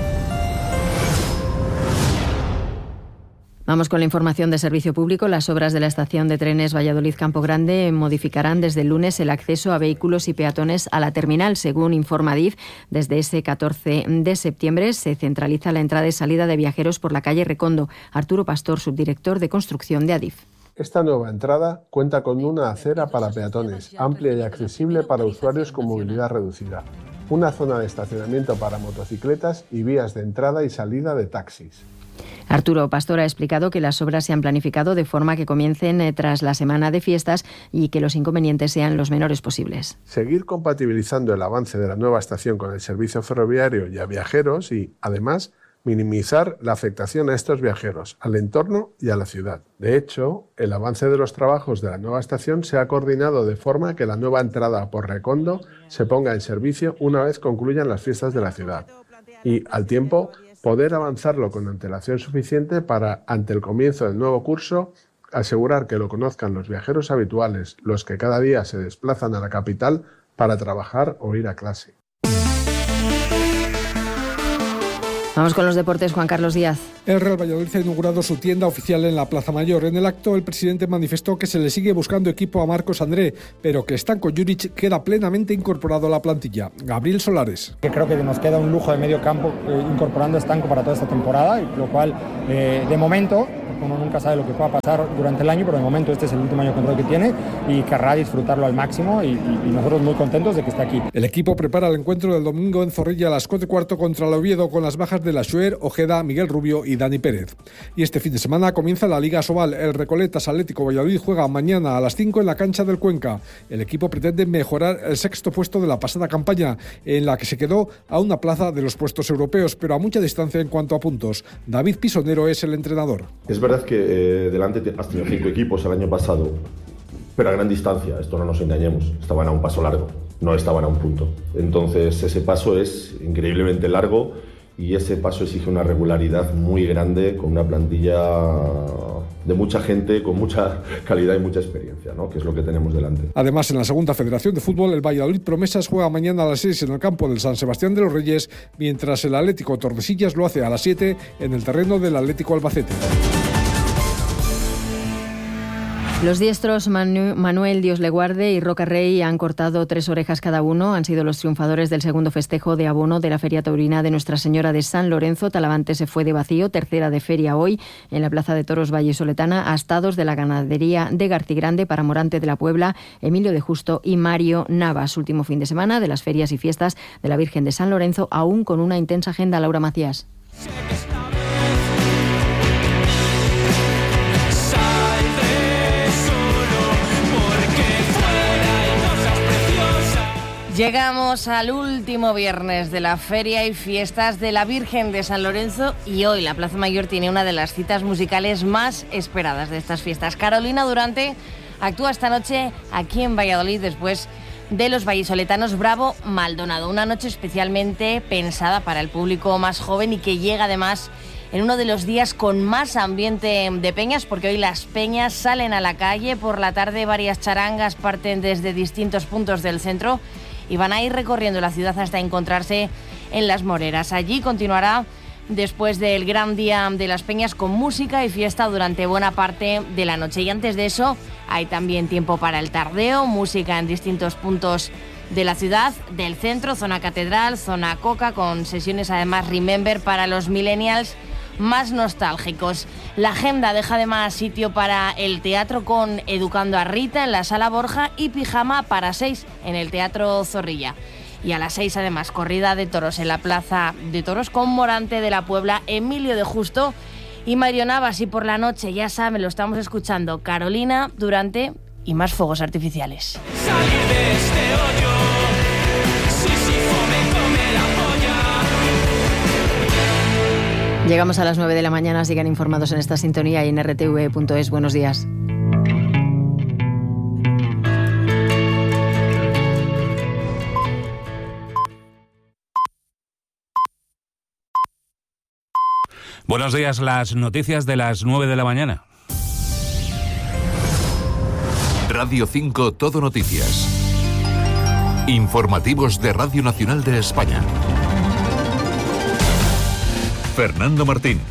Vamos con la información de servicio público. Las obras de la estación de trenes Valladolid-Campo Grande modificarán desde el lunes el acceso a vehículos y peatones a la terminal. Según informa Adif, desde ese 14 de septiembre se centraliza la entrada y salida de viajeros por la calle Recondo. Arturo Pastor, subdirector de construcción de Adif. Esta nueva entrada cuenta con una acera para peatones, amplia y accesible para usuarios con movilidad reducida, una zona de estacionamiento para motocicletas y vías de entrada y salida de taxis. Arturo Pastor ha explicado que las obras se han planificado de forma que comiencen tras la semana de fiestas y que los inconvenientes sean los menores posibles. Seguir compatibilizando el avance de la nueva estación con el servicio ferroviario y a viajeros y, además, minimizar la afectación a estos viajeros, al entorno y a la ciudad. De hecho, el avance de los trabajos de la nueva estación se ha coordinado de forma que la nueva entrada por Recondo se ponga en servicio una vez concluyan las fiestas de la ciudad. Y, al tiempo, poder avanzarlo con antelación suficiente para, ante el comienzo del nuevo curso, asegurar que lo conozcan los viajeros habituales, los que cada día se desplazan a la capital para trabajar o ir a clase. Vamos con los deportes, Juan Carlos Díaz. El Real Valladolid ha inaugurado su tienda oficial en la Plaza Mayor. En el acto, el presidente manifestó que se le sigue buscando equipo a Marcos André, pero que Stanko Juric queda plenamente incorporado a la plantilla. Gabriel Solares. Creo que nos queda un lujo de medio campo incorporando a Stanko para toda esta temporada, lo cual, de momento, uno nunca sabe lo que pueda pasar durante el año, pero de momento este es el último año de contrato que tiene y querrá disfrutarlo al máximo y nosotros muy contentos de que esté aquí. El equipo prepara el encuentro del domingo en Zorrilla a las 4:15 contra el Oviedo con las bajas de Lassuer, Ojeda, Miguel Rubio y Dani Pérez. Y este fin de semana comienza la Liga Sobal. El Recoletas Atlético Valladolid juega mañana a las 5 en la cancha del Cuenca. El equipo pretende mejorar el 6º puesto de la pasada campaña, en la que se quedó a una plaza de los puestos europeos, pero a mucha distancia en cuanto a puntos. David Pisonero es el entrenador. Es verdad que delante has tenido 5 equipos el año pasado, pero a gran distancia, esto no nos engañemos, estaban a un paso largo, no estaban a un punto. Entonces ese paso es increíblemente largo y ese paso exige una regularidad muy grande con una plantilla de mucha gente, con mucha calidad y mucha experiencia, ¿no? Que es lo que tenemos delante. Además, en la segunda Federación de Fútbol, el Valladolid Promesas juega mañana a las 6 en el campo del San Sebastián de los Reyes, mientras el Atlético Tordesillas lo hace a las 7 en el terreno del Atlético Albacete. Los diestros Manuel Dios le guarde y Roca Rey han cortado 3 orejas cada uno. Han sido los triunfadores del segundo festejo de abono de la Feria Taurina de Nuestra Señora de San Lorenzo. Talavante se fue de vacío, tercera de feria hoy en la Plaza de Toros Vallesoletana. Astados de la ganadería de Gartigrande para Morante de la Puebla, Emilio de Justo y Mario Navas. Último fin de semana de las ferias y fiestas de la Virgen de San Lorenzo, aún con una intensa agenda. Laura Macías. Llegamos al último viernes de la Feria y Fiestas de la Virgen de San Lorenzo y hoy la Plaza Mayor tiene una de las citas musicales más esperadas de estas fiestas. Carolina Durante actúa esta noche aquí en Valladolid después de los vallisoletanos Bravo Maldonado. Una noche especialmente pensada para el público más joven y que llega además en uno de los días con más ambiente de peñas, porque hoy las peñas salen a la calle. Por la tarde varias charangas parten desde distintos puntos del centro y van a ir recorriendo la ciudad hasta encontrarse en Las Moreras. Allí continuará después del gran día de las peñas con música y fiesta durante buena parte de la noche. Y antes de eso hay también tiempo para el tardeo, música en distintos puntos de la ciudad, del centro, zona Catedral, zona Coca, con sesiones además Remember para los millennials más nostálgicos. La agenda deja además sitio para el teatro con Educando a Rita en la Sala Borja y Pijama para 6 en el Teatro Zorrilla. Y a las 6 además corrida de toros en la Plaza de Toros con Morante de la Puebla, Emilio de Justo y Mario Navas. Y por la noche, ya saben, lo estamos escuchando, Carolina Durante y más fuegos artificiales. Salir de este hoyo, sí, fomento me la polla. Llegamos a las 9 de la mañana, sigan informados en esta sintonía y en rtv.es. Buenos días. Buenos días, las noticias de las 9 de la mañana. Radio 5 Todo Noticias. Informativos de Radio Nacional de España. Fernando Martín.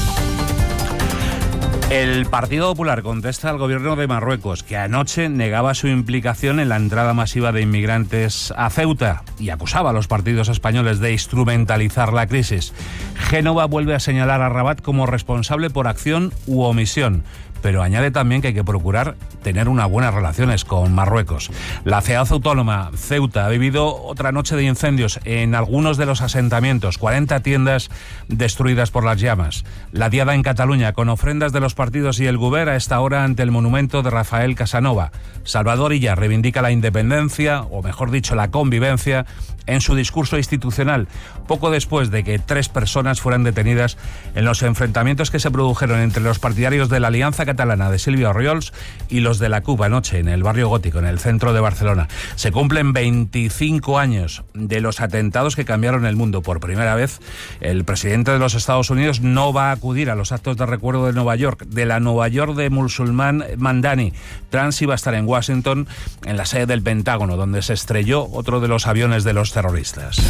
El Partido Popular contesta al gobierno de Marruecos, que anoche negaba su implicación en la entrada masiva de inmigrantes a Ceuta y acusaba a los partidos españoles de instrumentalizar la crisis. Génova vuelve a señalar a Rabat como responsable por acción u omisión, pero añade también que hay que procurar tener unas buenas relaciones con Marruecos. La ciudad autónoma Ceuta ha vivido otra noche de incendios en algunos de los asentamientos, 40 tiendas destruidas por las llamas. La diada en Cataluña, con ofrendas de los partidos y el Govern a esta hora ante el monumento de Rafael Casanova. Salvador Illa reivindica la independencia, o mejor dicho, la convivencia, en su discurso institucional, poco después de que 3 personas fueran detenidas en los enfrentamientos que se produjeron entre los partidarios de la Alianza Catalana de Silvio Oriols y los de la CUP anoche en el barrio Gótico, en el centro de Barcelona. Se cumplen 25 años de los atentados que cambiaron el mundo. Por primera vez, el presidente de los Estados Unidos no va a acudir a los actos de recuerdo de Nueva York, de la Nueva York de Musulman Mandani. Trump iba a estar en Washington, en la sede del Pentágono, donde se estrelló otro de los aviones de los terroristas.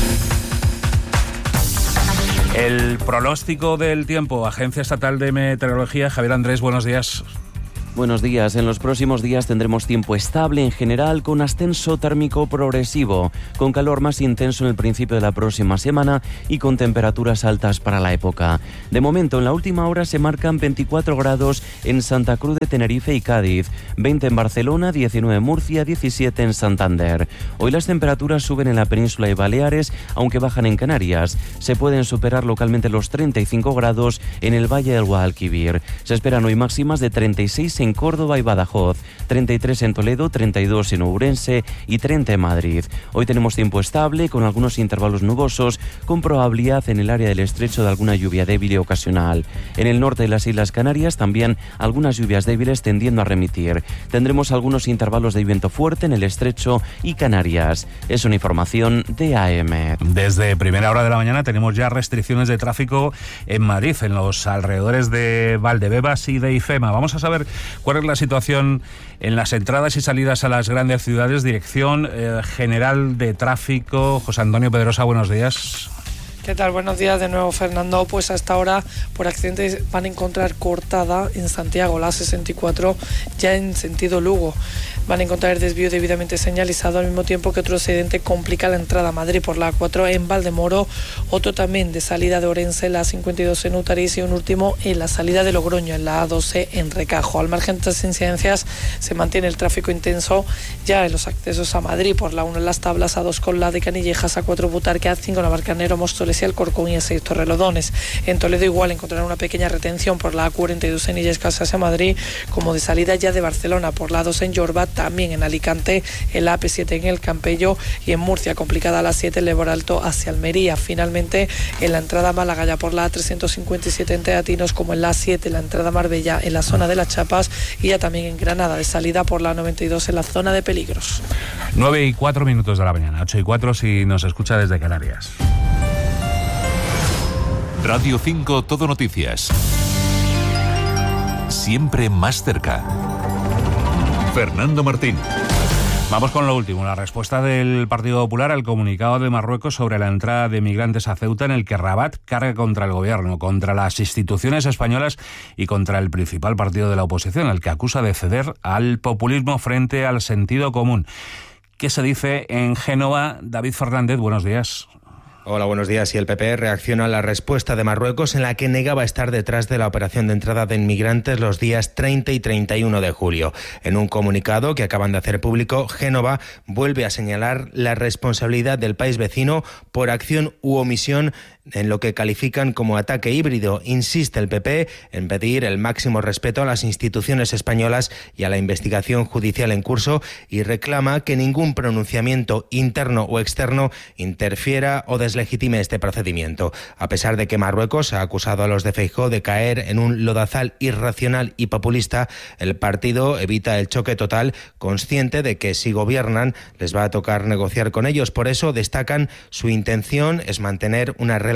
El pronóstico del tiempo, Agencia Estatal de Meteorología. Javier Andrés, buenos días. Buenos días. En los próximos días tendremos tiempo estable en general, con ascenso térmico progresivo, con calor más intenso en el principio de la próxima semana y con temperaturas altas para la época. De momento, en la última hora se marcan 24 grados en Santa Cruz de Tenerife y Cádiz, 20 en Barcelona, 19 en Murcia, 17 en Santander. Hoy las temperaturas suben en la península y Baleares, aunque bajan en Canarias. Se pueden superar localmente los 35 grados en el Valle del Guadalquivir. Se esperan hoy máximas de 36 en Córdoba y Badajoz, 33 en Toledo, 32 en Ourense y 30 en Madrid. Hoy tenemos tiempo estable, con algunos intervalos nubosos, con probabilidad en el área del estrecho de alguna lluvia débil y ocasional. En el norte de las Islas Canarias también algunas lluvias débiles tendiendo a remitir. Tendremos algunos intervalos de viento fuerte en el estrecho y Canarias. Es una información de AM. Desde primera hora de la mañana tenemos ya restricciones de tráfico en Madrid, en los alrededores de Valdebebas y de IFEMA. Vamos a saber cuál es la situación en las entradas y salidas a las grandes ciudades. Dirección General de Tráfico, José Antonio Pedrosa, buenos días. ¿Qué tal? Buenos días de nuevo, Fernando. Pues hasta ahora, por accidentes, van a encontrar cortada en Santiago la 64, ya en sentido Lugo. Van a encontrar el desvío debidamente señalizado, al mismo tiempo que otro accidente complica la entrada a Madrid por la A4 en Valdemoro, otro también de salida de Orense, la 52 en Utariz, y un último en la salida de Logroño, en la A12 en Recajo. Al margen de estas incidencias, se mantiene el tráfico intenso ya en los accesos a Madrid, por la 1 en Las Tablas, A2 con la de Canillejas, A4 Butarque, A5 Navalcarnero, Móstoles y Alcorcón, y A6 Torrelodones. En Toledo igual encontrarán una pequeña retención por la A42 en Illescas hacia Madrid, como de salida ya de Barcelona por la A2 en Yorba, también en Alicante, en la AP7 en El Campello, y en Murcia complicada la 7 en Leboralto hacia Almería. Finalmente, en la entrada a Málaga ya por la A357 en Teatinos, como en la A7 la entrada a Marbella en la zona de las Chapas, y ya también en Granada de salida por la 92 en la zona de peligros. 9:04 de la mañana, 8:04 si nos escucha desde Canarias. Radio 5 Todo Noticias. Siempre más cerca. Fernando Martín. Vamos con lo último, la respuesta del Partido Popular al comunicado de Marruecos sobre la entrada de migrantes a Ceuta, en el que Rabat carga contra el gobierno, contra las instituciones españolas y contra el principal partido de la oposición, al que acusa de ceder al populismo frente al sentido común. ¿Qué se dice en Génova? David Fernández, buenos días. Hola, buenos días. Y el PP reacciona a la respuesta de Marruecos, en la que negaba estar detrás de la operación de entrada de inmigrantes los días 30 y 31 de julio. En un comunicado que acaban de hacer público, Génova vuelve a señalar la responsabilidad del país vecino por acción u omisión en lo que califican como ataque híbrido. Insiste el PP en pedir el máximo respeto a las instituciones españolas y a la investigación judicial en curso, y reclama que ningún pronunciamiento interno o externo interfiera o deslegitime este procedimiento. A pesar de que Marruecos ha acusado a los de Feijóo de caer en un lodazal irracional y populista, el partido evita el choque total, consciente de que si gobiernan les va a tocar negociar con ellos. Por eso destacan su intención es mantener una relación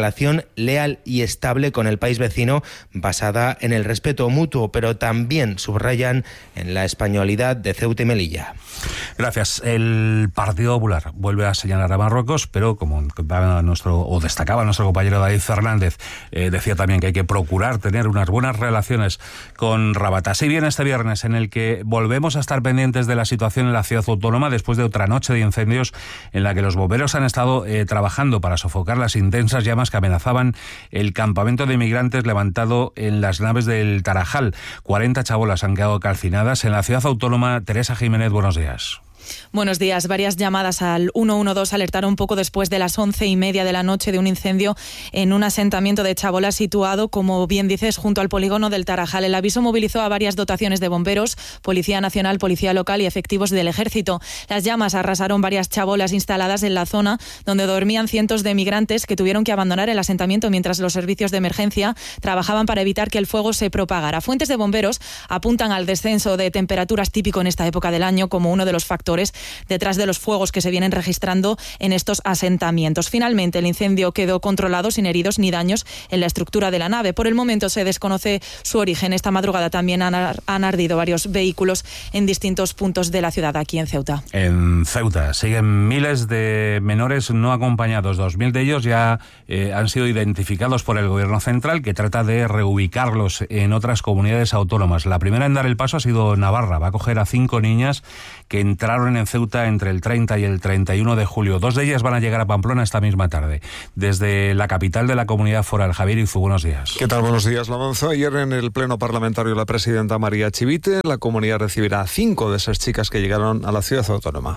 relación leal y estable con el país vecino basada en el respeto mutuo, pero también subrayan en la españolidad de Ceuta y Melilla. Gracias. El Partido Popular vuelve a señalar a Marruecos, pero como destacaba nuestro compañero David Fernández, decía también que hay que procurar tener unas buenas relaciones con Rabat. Así viene este viernes, en el que volvemos a estar pendientes de la situación en la ciudad autónoma después de otra noche de incendios en la que los bomberos han estado trabajando para sofocar las intensas llamas que amenazaban el campamento de inmigrantes levantado en las naves del Tarajal. 40 chabolas han quedado calcinadas en la ciudad autónoma. Teresa Jiménez, buenos días. Buenos días. Varias llamadas al 112 alertaron poco después de las 11:30 de la noche de un incendio en un asentamiento de chabolas situado, como bien dices, junto al polígono del Tarajal. El aviso movilizó a varias dotaciones de bomberos, Policía Nacional, Policía Local y efectivos del Ejército. Las llamas arrasaron varias chabolas instaladas en la zona donde dormían cientos de migrantes que tuvieron que abandonar el asentamiento mientras los servicios de emergencia trabajaban para evitar que el fuego se propagara. Fuentes de bomberos apuntan al descenso de temperaturas típico en esta época del año como uno de los factores detrás de los fuegos que se vienen registrando en estos asentamientos. Finalmente, el incendio quedó controlado sin heridos ni daños en la estructura de la nave. Por el momento se desconoce su origen. Esta madrugada también han ardido varios vehículos en distintos puntos de la ciudad, aquí en Ceuta. En Ceuta siguen miles de menores no acompañados. 2.000 de ellos ya han sido identificados por el Gobierno central, que trata de reubicarlos en otras comunidades autónomas. La primera en dar el paso ha sido Navarra. Va a acoger a 5 niñas que entraron en Ceuta entre el 30 y el 31 de julio. 2 de ellas van a llegar a Pamplona esta misma tarde. Desde la capital de la comunidad foral, Javier Izu, buenos días. ¿Qué tal? Buenos días. Lo avanzó ayer en el Pleno Parlamentario la presidenta María Chivite. La comunidad recibirá a 5 de esas chicas que llegaron a la ciudad autónoma.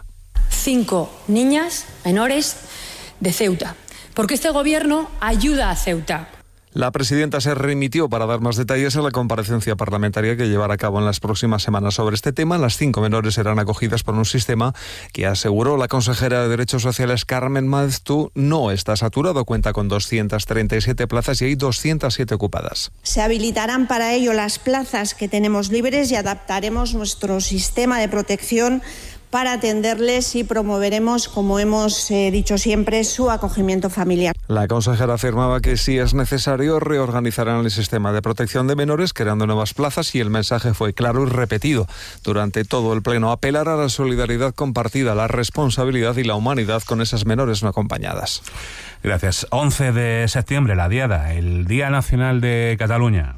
5 niñas menores de Ceuta, porque este gobierno ayuda a Ceuta. La presidenta se remitió para dar más detalles a la comparecencia parlamentaria que llevará a cabo en las próximas semanas sobre este tema. Las 5 menores serán acogidas por un sistema que, aseguró la consejera de Derechos Sociales Carmen Maeztu, no está saturado. Cuenta con 237 plazas y hay 207 ocupadas. Se habilitarán para ello las plazas que tenemos libres y adaptaremos nuestro sistema de protección para atenderles y promoveremos, como hemos dicho siempre, su acogimiento familiar. La consejera afirmaba que si es necesario reorganizarán el sistema de protección de menores creando nuevas plazas, y el mensaje fue claro y repetido durante todo el pleno: apelar a la solidaridad compartida, la responsabilidad y la humanidad con esas menores no acompañadas. Gracias. 11 de septiembre, la Diada, el Día Nacional de Catalunya.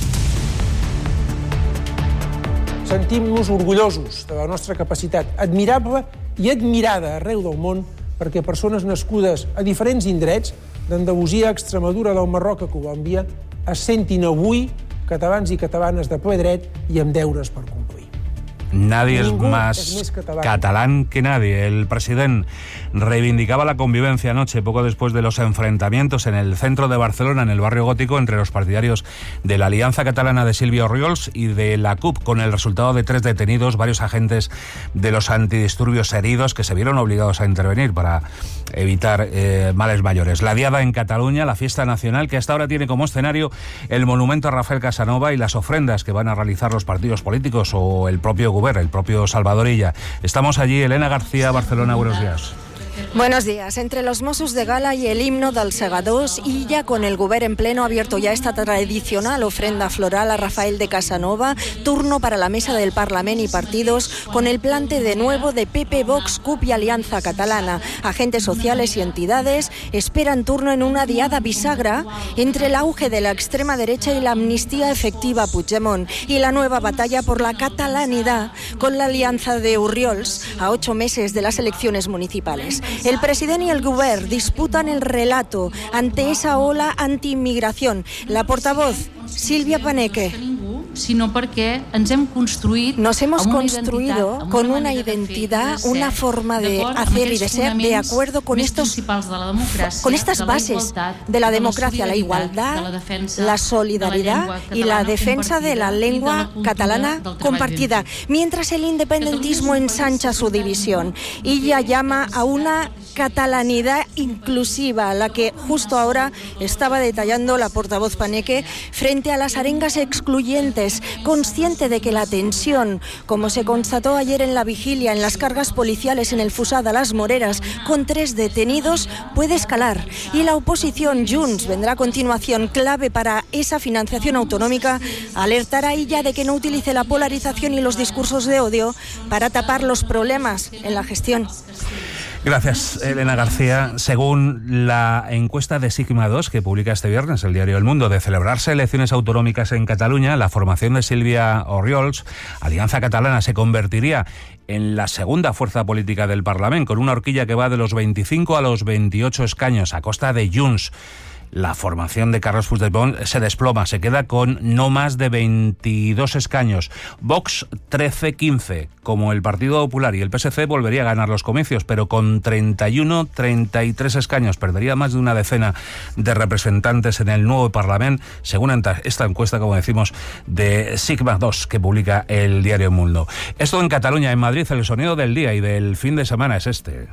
Sentim-nos orgullosos de la nostra capacitat admirable i admirada arreu del món perquè persones nascudes a diferents indrets, d'Andalusia a Extremadura, del Marroc a Colòmbia, es sentin avui catalans i catalanes de ple dret i amb deures per complir. Nadie es más catalán que nadie. El presidente reivindicaba la convivencia anoche, poco después de los enfrentamientos en el centro de Barcelona, en el barrio gótico, entre los partidarios de la Alianza Catalana de Silvio Oriols y de la CUP, con el resultado de 3 detenidos, varios agentes de los antidisturbios heridos que se vieron obligados a intervenir para evitar males mayores. La Diada en Cataluña, la fiesta nacional, que hasta ahora tiene como escenario el monumento a Rafael Casanova y las ofrendas que van a realizar los partidos políticos o el propio gobierno, el propio Salvador Illa. Estamos allí, Elena García, Barcelona, buenos días. Buenos días. Entre los Mossos de Gala y el himno dels Segadors, y ya con el Govern en pleno, ha abierto ya esta tradicional ofrenda floral a Rafael de Casanova. Turno para la mesa del Parlamento y partidos, con el plante de nuevo de PP, Vox, CUP y Alianza Catalana. Agentes sociales y entidades esperan turno en una diada bisagra entre el auge de la extrema derecha y la amnistía efectiva a Puigdemont, y la nueva batalla por la catalanidad con la alianza de Oriols a 8 meses de las elecciones municipales. El presidente y el govern disputan el relato ante esa ola anti-inmigración. La portavoz, Silvia Paneque. Sino porque nos hemos construido con una identidad, una forma de hacer y de ser de acuerdo con estas bases de la democracia, la igualdad, la solidaridad y la defensa de la lengua catalana compartida, mientras el independentismo ensancha su división. Ella llama a una catalanidad inclusiva, la que justo ahora estaba detallando la portavoz Paneque, frente a las arengas excluyentes policiales, consciente de que la tensión, como se constató ayer en la vigilia en las cargas policiales en el Fusada Las Moreras, con 3 detenidos, puede escalar. Y la oposición, Junts, vendrá a continuación, clave para esa financiación autonómica, alertará a ella de que no utilice la polarización y los discursos de odio para tapar los problemas en la gestión. Gracias, Elena García. Según la encuesta de Sigma 2 que publica este viernes el diario El Mundo, de celebrarse elecciones autonómicas en Cataluña, la formación de Sílvia Orriols, Alianza Catalana, se convertiría en la segunda fuerza política del Parlamento, con una horquilla que va de los 25 a los 28 escaños, a costa de Junts. La formación de Carles Puigdemont se desploma, se queda con no más de 22 escaños. Vox 13-15, como el Partido Popular y el PSC volvería a ganar los comicios, pero con 31-33 escaños. Perdería más de una decena de representantes en el nuevo Parlamento, según esta encuesta, como decimos, de Sigma 2 que publica el diario El Mundo. Esto en Cataluña. En Madrid, el sonido del día y del fin de semana es este.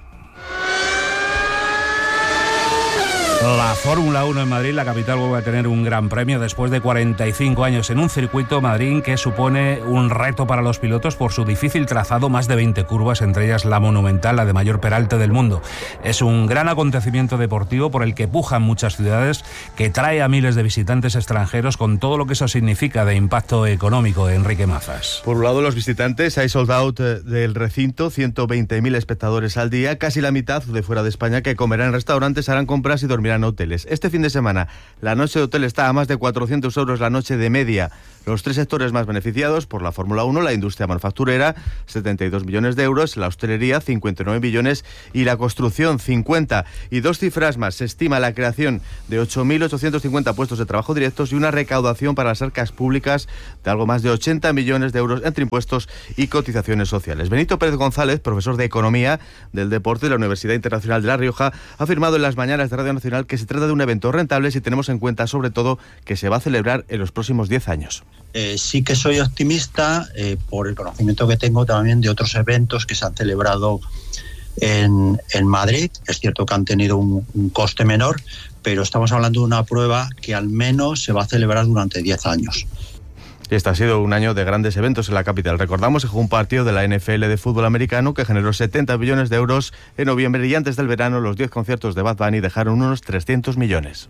La Fórmula 1 en Madrid, la capital, vuelve a tener un gran premio después de 45 años en un circuito Madrid que supone un reto para los pilotos por su difícil trazado, más de 20 curvas, entre ellas la monumental, la de mayor peralte del mundo. Es un gran acontecimiento deportivo por el que pujan muchas ciudades, que trae a miles de visitantes extranjeros con todo lo que eso significa de impacto económico. Enrique Mazas. Por un lado, los visitantes, hay sold out del recinto, 120.000 espectadores al día, casi la mitad de fuera de España, que comerán en restaurantes, harán compras y dormirán en hoteles. Este fin de semana, la noche de hotel está a más de 400 euros la noche de media. Los 3 sectores más beneficiados por la Fórmula 1, la industria manufacturera, 72 millones de euros, la hostelería, 59 millones, y la construcción, 50. Y 2 cifras más. Se estima la creación de 8.850 puestos de trabajo directos y una recaudación para las arcas públicas de algo más de 80 millones de euros entre impuestos y cotizaciones sociales. Benito Pérez González, profesor de Economía del Deporte de la Universidad Internacional de La Rioja, ha afirmado en las mañanas de Radio Nacional que se trata de un evento rentable si tenemos en cuenta, sobre todo, que se va a celebrar en los próximos 10 años. Sí que soy optimista por el conocimiento que tengo también de otros eventos que se han celebrado en Madrid. Es cierto que han tenido un coste menor, pero estamos hablando de una prueba que al menos se va a celebrar durante 10 años. Este ha sido un año de grandes eventos en la capital. Recordamos que jugó un partido de la NFL de fútbol americano que generó 70 millones de euros en noviembre, y antes del verano los 10 conciertos de Bad Bunny dejaron unos 300 millones.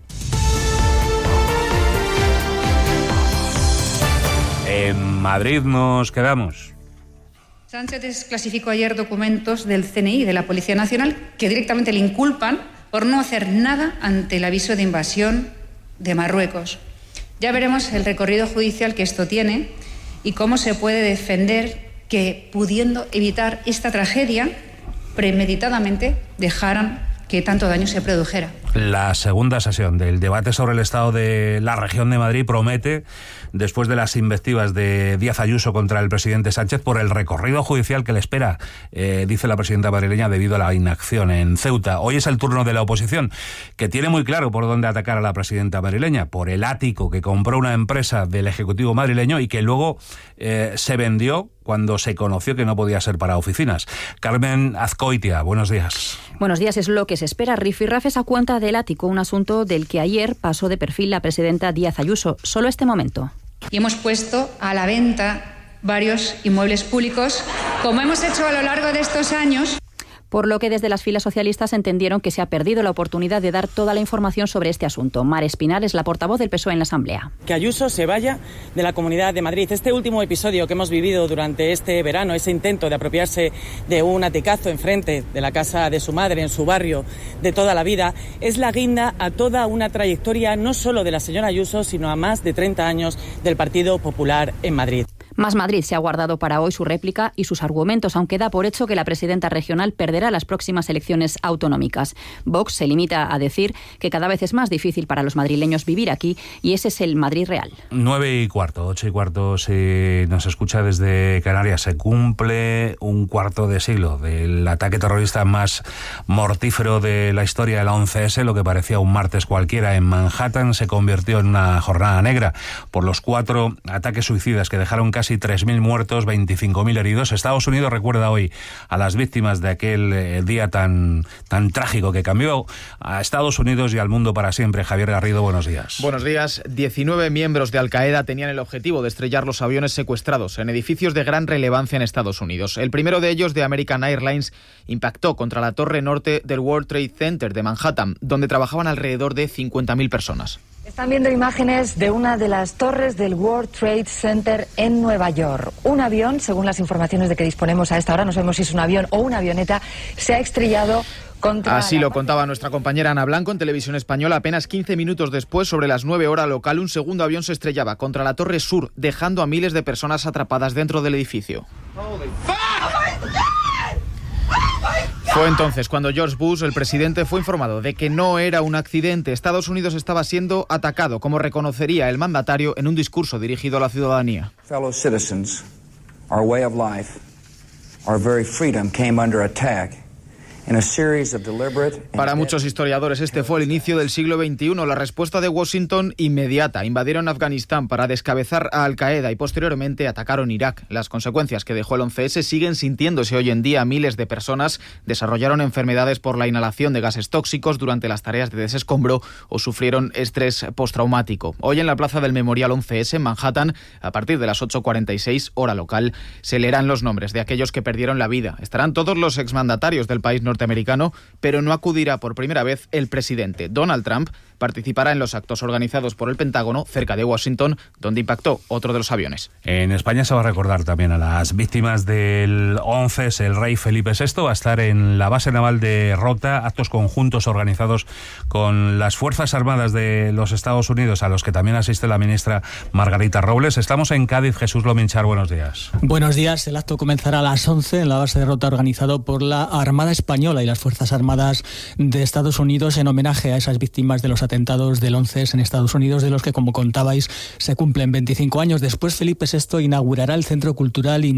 En Madrid nos quedamos. Sánchez desclasificó ayer documentos del CNI, de la Policía Nacional, que directamente le inculpan por no hacer nada ante el aviso de invasión de Marruecos. Ya veremos el recorrido judicial que esto tiene y cómo se puede defender que, pudiendo evitar esta tragedia, premeditadamente dejaran que tanto daño se produjera. La segunda sesión del debate sobre el estado de la región de Madrid promete, después de las invectivas de Díaz Ayuso contra el presidente Sánchez por el recorrido judicial que le espera, dice la presidenta madrileña, debido a la inacción en Ceuta. Hoy es el turno de la oposición, que tiene muy claro por dónde atacar a la presidenta madrileña, por el ático que compró una empresa del Ejecutivo madrileño y que luego se vendió cuando se conoció que no podía ser para oficinas. Carmen Azcoitia, buenos días. Buenos días. Es lo que se espera. Rifirrafes a cuenta del ático, un asunto del que ayer pasó de perfil la presidenta Díaz Ayuso. Solo este momento. Y hemos puesto a la venta varios inmuebles públicos, como hemos hecho a lo largo de estos años. Por lo que desde las filas socialistas entendieron que se ha perdido la oportunidad de dar toda la información sobre este asunto. Mar Espinar es la portavoz del PSOE en la Asamblea. Que Ayuso se vaya de la Comunidad de Madrid. Este último episodio que hemos vivido durante este verano, ese intento de apropiarse de un aticazo enfrente de la casa de su madre, en su barrio, de toda la vida, es la guinda a toda una trayectoria no solo de la señora Ayuso, sino a más de 30 años del Partido Popular en Madrid. Más Madrid se ha guardado para hoy su réplica y sus argumentos, aunque da por hecho que la presidenta regional perderá las próximas elecciones autonómicas. Vox se limita a decir que cada vez es más difícil para los madrileños vivir aquí y ese es el Madrid real. 9:15, 8:15, si nos escucha desde Canarias. Se cumple un cuarto de siglo del ataque terrorista más mortífero de la historia de la 11S. Lo que parecía un martes cualquiera en Manhattan se convirtió en una jornada negra por los 4 ataques suicidas que dejaron casi casi 3.000 muertos, 25.000 heridos. Estados Unidos recuerda hoy a las víctimas de aquel día tan trágico que cambió a Estados Unidos y al mundo para siempre. Javier Garrido, buenos días. Buenos días. 19 miembros de Al-Qaeda tenían el objetivo de estrellar los aviones secuestrados en edificios de gran relevancia en Estados Unidos. El primero de ellos, de American Airlines, impactó contra la torre norte del World Trade Center de Manhattan, donde trabajaban alrededor de 50.000 personas. Están viendo imágenes de una de las torres del World Trade Center en Nueva York. Un avión, según las informaciones de que disponemos a esta hora, no sabemos si es un avión o una avioneta, se ha estrellado contra... Así lo contaba nuestra compañera Ana Blanco en Televisión Española. Apenas 15 minutos después, sobre las 9 horas local, un segundo avión se estrellaba contra la torre sur, dejando a miles de personas atrapadas dentro del edificio. Fue entonces cuando George Bush, el presidente, fue informado de que no era un accidente. Estados Unidos estaba siendo atacado, como reconocería el mandatario en un discurso dirigido a la ciudadanía. Fellow citizens, our way of life, our very freedom came under attack. Para muchos historiadores este fue el inicio del siglo XXI. La respuesta de Washington inmediata. Invadieron Afganistán para descabezar a Al-Qaeda y posteriormente atacaron Irak. Las consecuencias que dejó el 11S siguen sintiéndose hoy en día. Miles de personas desarrollaron enfermedades por la inhalación de gases tóxicos durante las tareas de desescombro o sufrieron estrés postraumático. Hoy en la plaza del Memorial 11S en Manhattan, a partir de las 8:46 hora local, se leerán los nombres de aquellos que perdieron la vida. Estarán todos los exmandatarios del país norteamericano, pero no acudirá por primera vez el presidente. Donald Trump participará en los actos organizados por el Pentágono cerca de Washington, donde impactó otro de los aviones. En España se va a recordar también a las víctimas del 11S. El rey Felipe VI va a estar en la base naval de Rota, actos conjuntos organizados con las Fuerzas Armadas de los Estados Unidos, a los que también asiste la ministra Margarita Robles. Estamos en Cádiz. Jesús Lominchar, buenos días. Buenos días. El acto comenzará a las 11 en la base de Rota, organizado por la Armada Española y las Fuerzas Armadas de Estados Unidos, en homenaje a esas víctimas de los atentados del 11S en Estados Unidos, de los que, como contabais, se cumplen 25 años. Después, Felipe VI inaugurará el Centro Cultural y